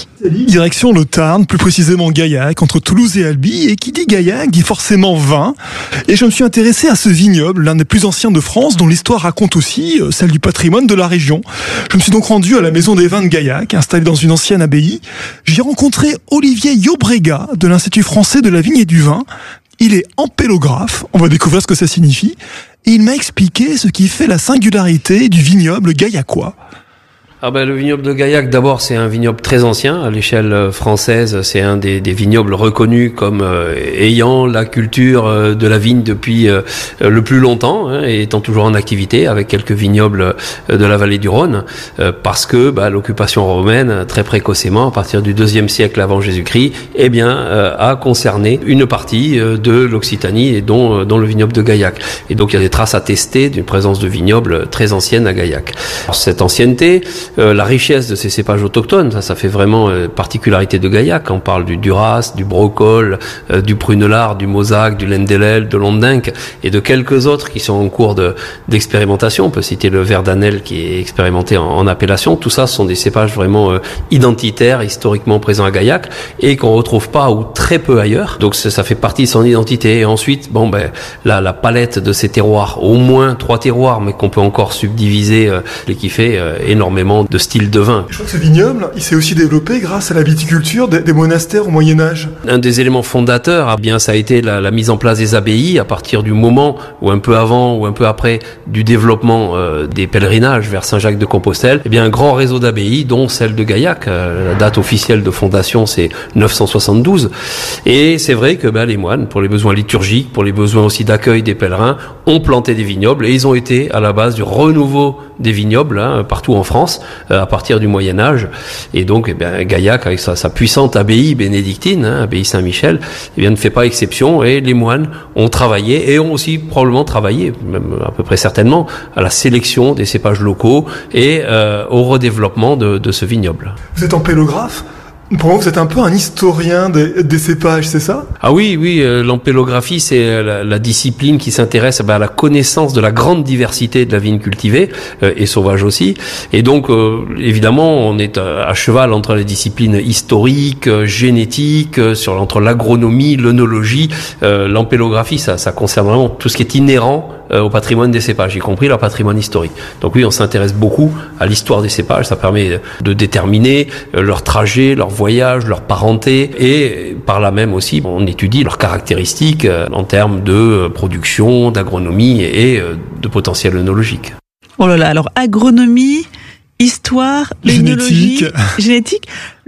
Speaker 8: Direction le Tarn, plus précisément Gaillac, entre Toulouse et Albi. Et qui dit Gaillac dit forcément vin. Et je me suis intéressé à ce vignoble, l'un des plus anciens de France, dont l'histoire raconte aussi euh, celle du patrimoine de la région. Je me suis donc rendu à la maison des vins de Gaillac, installée dans une ancienne abbaye. J'y ai rencontré Olivier Yobrega, de l'Institut français de la vigne et du vin. Il est ampélographe, on va découvrir ce que ça signifie. Et il m'a expliqué ce qui fait la singularité du vignoble gaillacois.
Speaker 10: Ah ben, le vignoble de Gaillac, d'abord, c'est un vignoble très ancien. À l'échelle française, c'est un des, des vignobles reconnus comme euh, ayant la culture euh, de la vigne depuis euh, le plus longtemps, hein, et étant toujours en activité, avec quelques vignobles euh, de la vallée du Rhône, euh, parce que bah, l'occupation romaine, très précocement, à partir du deuxième siècle avant Jésus-Christ, eh bien, euh, a concerné une partie euh, de l'Occitanie, et dont, euh, dont le vignoble de Gaillac. Et donc, il y a des traces attestées d'une présence de vignobles très ancienne à Gaillac. Alors, cette ancienneté, Euh, la richesse de ces cépages autochtones, ça, ça fait vraiment euh, particularité de Gaillac. On parle du Duras, du Brocol, euh, du Prunelard, du Mozac, du Lendelel, de l'Ondinque et de quelques autres qui sont en cours de, d'expérimentation. On peut citer le Verdanel qui est expérimenté en, en appellation. Tout ça, ce sont des cépages vraiment euh, identitaires, historiquement présents à Gaillac et qu'on retrouve pas ou très peu ailleurs. Donc ça, ça fait partie de son identité. Et ensuite, bon ben, la, la palette de ces terroirs, au moins trois terroirs, mais qu'on peut encore subdiviser, euh, et qui fait euh, énormément de style de vin.
Speaker 8: Je crois que ce vignoble, il s'est aussi développé grâce à la viticulture des, des monastères au Moyen-Âge.
Speaker 10: Un des éléments fondateurs, eh bien, ça a été la, la mise en place des abbayes à partir du moment, ou un peu avant, ou un peu après, du développement euh, des pèlerinages vers Saint-Jacques-de-Compostelle. Eh bien, un grand réseau d'abbayes, dont celle de Gaillac. Euh, la date officielle de fondation, c'est neuf cent soixante-douze. Et c'est vrai que ben, les moines, pour les besoins liturgiques, pour les besoins aussi d'accueil des pèlerins, ont planté des vignobles et ils ont été à la base du renouveau des vignobles hein, partout en France euh, à partir du Moyen-Âge. Et donc, eh bien, Gaillac, avec sa, sa puissante abbaye bénédictine, hein, abbaye Saint-Michel, eh bien, ne fait pas exception. Et les moines ont travaillé et ont aussi probablement travaillé, même à peu près certainement, à la sélection des cépages locaux et euh, au redéveloppement de, de ce vignoble.
Speaker 8: Vous êtes ampélographe ? Pour moi, vous êtes un peu un historien des, des cépages, c'est ça ?
Speaker 10: Ah oui, oui, euh, l'ampélographie, c'est la, la discipline qui s'intéresse bah, à la connaissance de la grande diversité de la vigne cultivée, euh, et sauvage aussi. Et donc, euh, évidemment, on est à, à cheval entre les disciplines historiques, euh, génétiques, euh, sur, entre l'agronomie, l'œnologie. Euh, l'ampélographie, ça, ça concerne vraiment tout ce qui est inhérent euh, au patrimoine des cépages, y compris leur patrimoine historique. Donc oui, on s'intéresse beaucoup à l'histoire des cépages. Ça permet de déterminer euh, leur trajet, leur voyage, leur parenté, et par là même aussi, on étudie leurs caractéristiques euh, en termes de euh, production, d'agronomie et euh, de potentiel œnologique.
Speaker 22: Oh là là, alors agronomie, histoire, œnologie, génétique,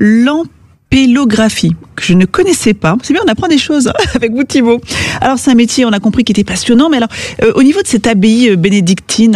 Speaker 22: l'ampélographie, que je ne connaissais pas. C'est bien, on apprend des choses avec vous, Thibaut. Alors c'est un métier, on a compris, qui était passionnant, mais alors euh, au niveau de cette abbaye bénédictine,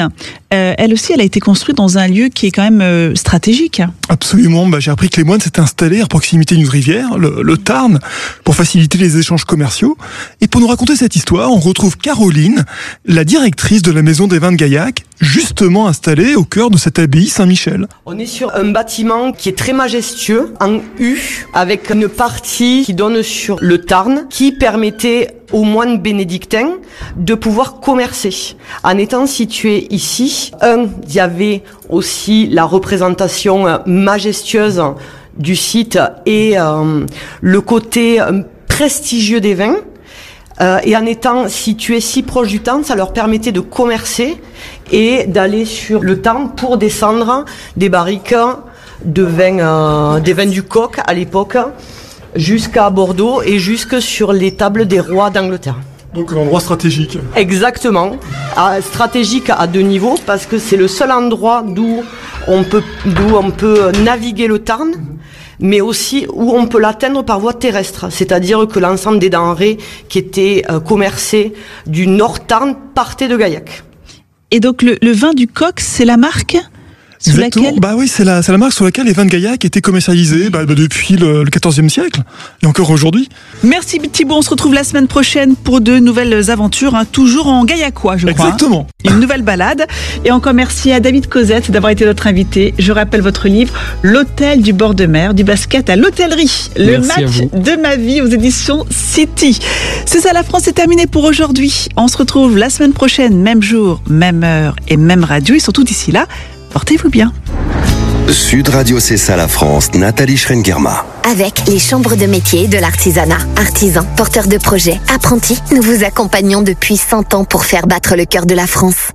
Speaker 22: euh, elle aussi, elle a été construite dans un lieu qui est quand même euh, stratégique.
Speaker 8: Absolument. Bah, j'ai appris que les moines s'étaient installés à proximité d'une rivière, le, le Tarn, pour faciliter les échanges commerciaux. Et pour nous raconter cette histoire, on retrouve Caroline, la directrice de la maison des vins de Gaillac, justement installée au cœur de cette abbaye Saint-Michel.
Speaker 4: On est sur un bâtiment qui est très majestueux, en U, avec une partie qui donne sur le Tarn, qui permettait aux moines bénédictins de pouvoir commercer. En étant situé ici, un, il y avait aussi la représentation majestueuse du site et euh, le côté prestigieux des vins. Euh, et en étant situé si proche du Tarn, ça leur permettait de commercer et d'aller sur le Tarn pour descendre des barriques de vins, euh, des vins du Coq à l'époque, jusqu'à Bordeaux et jusque sur les tables des rois d'Angleterre.
Speaker 8: Donc un endroit stratégique.
Speaker 4: Exactement, à, stratégique à deux niveaux parce que c'est le seul endroit d'où on peut, d'où on peut naviguer le Tarn, mais aussi où on peut l'atteindre par voie terrestre. C'est-à-dire que l'ensemble des denrées qui étaient euh, commercées du Nord Tarn partaient de Gaillac.
Speaker 22: Et donc le, le vin du Coq, c'est la marque sous
Speaker 8: Exactement.
Speaker 22: laquelle...
Speaker 8: Bah oui, c'est la, c'est la marque sur laquelle les vins de Gaillac étaient commercialisés bah, bah, depuis le, le quatorzième siècle et encore aujourd'hui.
Speaker 22: Merci Thibaut, on se retrouve la semaine prochaine pour de nouvelles aventures, hein, toujours en gaillacois, je crois.
Speaker 8: Exactement.
Speaker 22: Hein. Une nouvelle balade. Et encore merci à David Cosette d'avoir été notre invité. Je rappelle votre livre, L'hôtel du bord de mer, du basket à l'hôtellerie. Le
Speaker 23: Merci
Speaker 22: match de ma vie aux éditions City. C'est ça, la France est terminée pour aujourd'hui. On se retrouve la semaine prochaine, même jour, même heure et même radio. Et surtout d'ici là, portez-vous bien.
Speaker 5: Sud Radio, c'est ça la France. Nathalie Schrengerma.
Speaker 12: Avec les chambres de métiers et de l'artisanat, artisans, porteurs de projets, apprentis, nous vous accompagnons depuis cent ans pour faire battre le cœur de la France.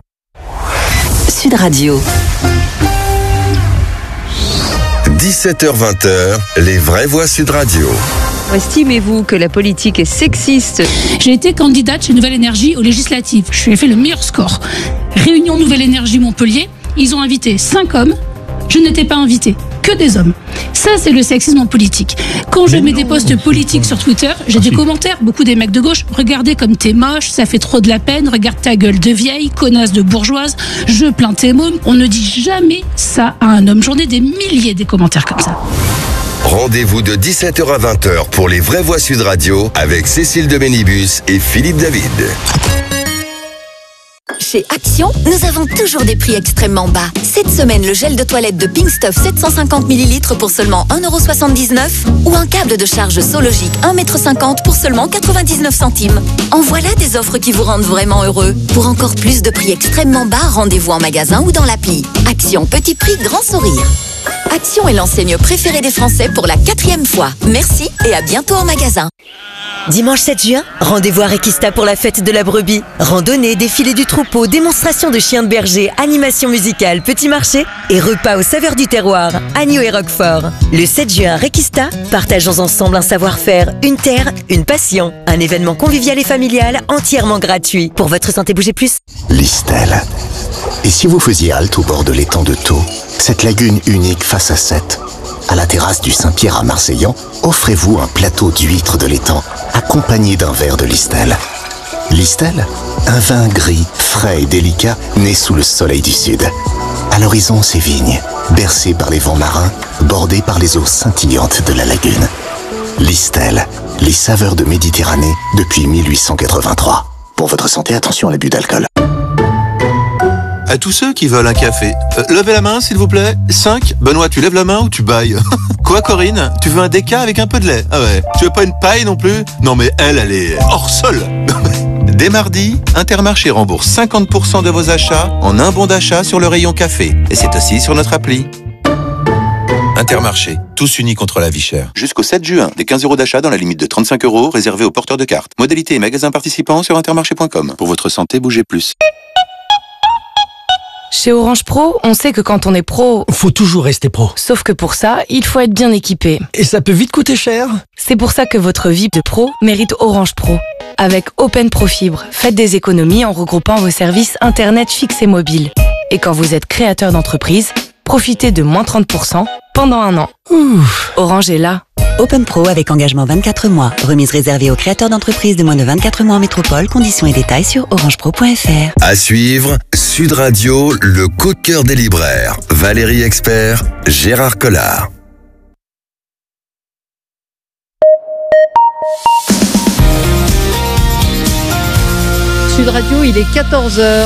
Speaker 6: Sud Radio.
Speaker 5: dix-sept heures vingt, les vraies voix Sud Radio.
Speaker 15: Estimez-vous que la politique est sexiste?
Speaker 24: J'ai été candidate chez Nouvelle Énergie aux législatives. Je lui ai fait le meilleur score. Réunion Nouvelle Énergie Montpellier, ils ont invité cinq hommes. Je n'étais pas invitée, que des hommes. Ça, c'est le sexisme en politique. Quand je mets des posts politiques sur Twitter, j'ai des commentaires, beaucoup des mecs de gauche. Regardez comme t'es moche, ça fait trop de la peine, regarde ta gueule de vieille, connasse de bourgeoise, je plains tes mômes. On ne dit jamais ça à un homme. J'en ai des milliers des commentaires comme ça.
Speaker 5: Rendez-vous de dix-sept heures à vingt heures pour les vraies voix Sud Radio avec Cécile de Bénibus et Philippe David.
Speaker 12: Chez Action, nous avons toujours des prix extrêmement bas. Cette semaine, le gel de toilette de Pink Stuff sept cent cinquante millilitres pour seulement un euro soixante-dix-neuf ou un câble de charge Sologic un mètre cinquante pour seulement quatre-vingt-dix-neuf centimes. En voilà des offres qui vous rendent vraiment heureux. Pour encore plus de prix extrêmement bas, rendez-vous en magasin ou dans l'appli. Action, petit prix, grand sourire. Action est l'enseigne préférée des Français pour la quatrième fois. Merci et à bientôt en magasin.
Speaker 25: Dimanche sept juin, rendez-vous à Requista pour la fête de la brebis. Randonnée, défilé du troupeau, démonstration de chiens de berger, animation musicale, petit marché et repas aux saveurs du terroir, agneau et roquefort. Le sept juin à Requista, partageons ensemble un savoir-faire, une terre, une passion. Un événement convivial et familial entièrement gratuit. Pour votre santé, bougez plus.
Speaker 26: Listel. Et si vous faisiez halte au bord de l'étang de Thau, cette lagune unique face à Sète, à la terrasse du Saint-Pierre à Marseillan, offrez-vous un plateau d'huîtres de l'étang, accompagné d'un verre de Listel. Listel, un vin gris, frais et délicat, né sous le soleil du sud. À l'horizon, ses vignes, bercées par les vents marins, bordées par les eaux scintillantes de la lagune. Listel, les saveurs de Méditerranée depuis mille huit cent quatre-vingt-trois. Pour votre santé, attention à l'abus d'alcool.
Speaker 21: À tous ceux qui veulent un café, euh, levez la main s'il vous plaît. cinq. Benoît, tu lèves la main ou tu bailles? Quoi Corinne? Tu veux un déca avec un peu de lait? Ah ouais. Tu veux pas une paille non plus? Non mais elle, elle est hors sol. Dès mardi, Intermarché rembourse cinquante pour cent de vos achats en un bon d'achat sur le rayon café. Et c'est aussi sur notre appli. Intermarché, tous unis contre la vie chère. Jusqu'au sept juin, des quinze euros d'achat dans la limite de trente-cinq euros réservés aux porteurs de cartes. Modalité et magasins participants sur intermarché point com. Pour votre santé, bougez plus.
Speaker 27: Chez Orange Pro, on sait que quand on est pro...
Speaker 28: Faut toujours rester pro.
Speaker 27: Sauf que pour ça, il faut être bien équipé.
Speaker 28: Et ça peut vite coûter cher.
Speaker 27: C'est pour ça que votre vie de pro mérite Orange Pro. Avec Open Pro Fibre, faites des économies en regroupant vos services Internet fixe et mobile. Et quand vous êtes créateur d'entreprise, profitez de moins trente pour cent pendant un an. Ouf. Orange est là.
Speaker 1: Open Pro avec engagement vingt-quatre mois. Remise réservée aux créateurs d'entreprises de moins de vingt-quatre mois en métropole. Conditions et détails sur orangepro point f r.
Speaker 5: À suivre, Sud Radio, le coup de cœur des libraires. Valérie Expert, Gérard Collard.
Speaker 15: Sud Radio, il est quatorze heures.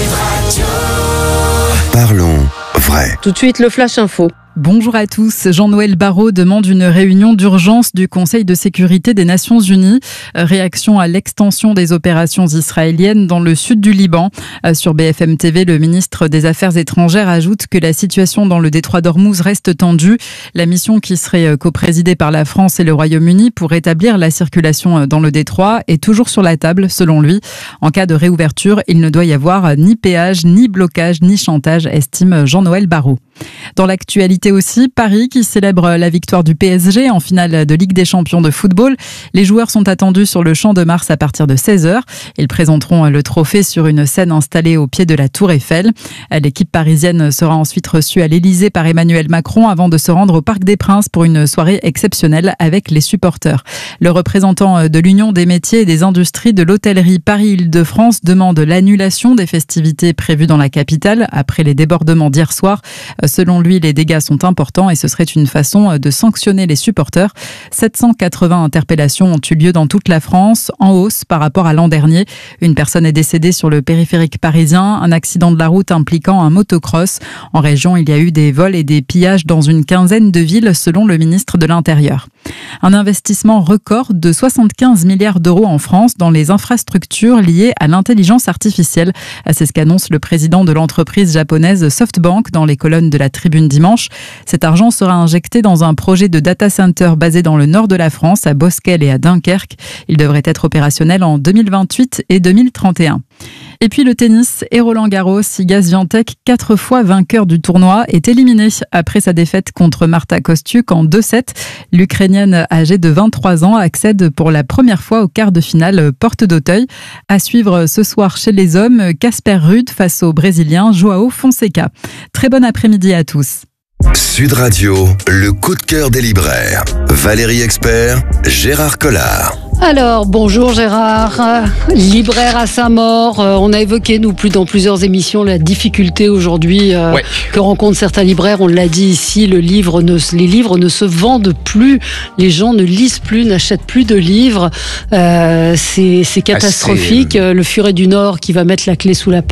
Speaker 5: Parlons vrai.
Speaker 15: Tout de suite, le Flash Info.
Speaker 2: Bonjour à tous. Jean-Noël Barrot demande une réunion d'urgence du Conseil de sécurité des Nations Unies. Réaction à l'extension des opérations israéliennes dans le sud du Liban. Sur B F M T V, le ministre des Affaires étrangères ajoute que la situation dans le détroit d'Ormuz reste tendue. La mission qui serait coprésidée par la France et le Royaume-Uni pour rétablir la circulation dans le détroit est toujours sur la table, selon lui. En cas de réouverture, il ne doit y avoir ni péage, ni blocage, ni chantage, estime Jean-Noël Barrot. Dans l'actualité aussi, Paris qui célèbre la victoire du P S G en finale de Ligue des Champions de football. Les joueurs sont attendus sur le Champ de Mars à partir de seize heures. Ils présenteront le trophée sur une scène installée au pied de la Tour Eiffel. L'équipe parisienne sera ensuite reçue à l'Élysée par Emmanuel Macron avant de se rendre au Parc des Princes pour une soirée exceptionnelle avec les supporters. Le représentant de l'Union des métiers et des industries de l'hôtellerie Paris-Île-de-France demande l'annulation des festivités prévues dans la capitale après les débordements d'hier soir. Selon lui, les dégâts sont importants et ce serait une façon de sanctionner les supporters. sept cent quatre-vingts interpellations ont eu lieu dans toute la France, en hausse par rapport à l'an dernier. Une personne est décédée sur le périphérique parisien, un accident de la route impliquant un motocross. En région, il y a eu des vols et des pillages dans une quinzaine de villes, selon le ministre de l'Intérieur. Un investissement record de soixante-quinze milliards d'euros en France dans les infrastructures liées à l'intelligence artificielle. C'est ce qu'annonce le président de l'entreprise japonaise SoftBank dans les colonnes de la Tribune dimanche. Cet argent sera injecté dans un projet de data center basé dans le nord de la France, à Bosquel et à Dunkerque. Il devrait être opérationnel en deux mille vingt-huit et deux mille trente et un. Et puis le tennis et Roland Garros, Iga Swiatek, quatre fois vainqueur du tournoi, est éliminé après sa défaite contre Marta Kostyuk en deux sept. L'Ukrainienne âgée de vingt-trois ans accède pour la première fois au quart de finale porte d'Auteuil. À suivre ce soir chez les hommes, Casper Ruud face au Brésilien Joao Fonseca. Très bon après-midi à tous.
Speaker 5: Sud Radio, le coup de cœur des libraires. Valérie Expert, Gérard Collard.
Speaker 15: Alors, bonjour Gérard, euh, libraire à Saint-Maur, euh, on a évoqué nous plus dans plusieurs émissions la difficulté aujourd'hui euh, ouais. que rencontrent certains libraires, on l'a dit ici, le livre ne, les livres ne se vendent plus, les gens ne lisent plus, n'achètent plus de livres, euh, c'est, c'est catastrophique, ah, c'est... le Furet du Nord qui va mettre la clé sous la porte.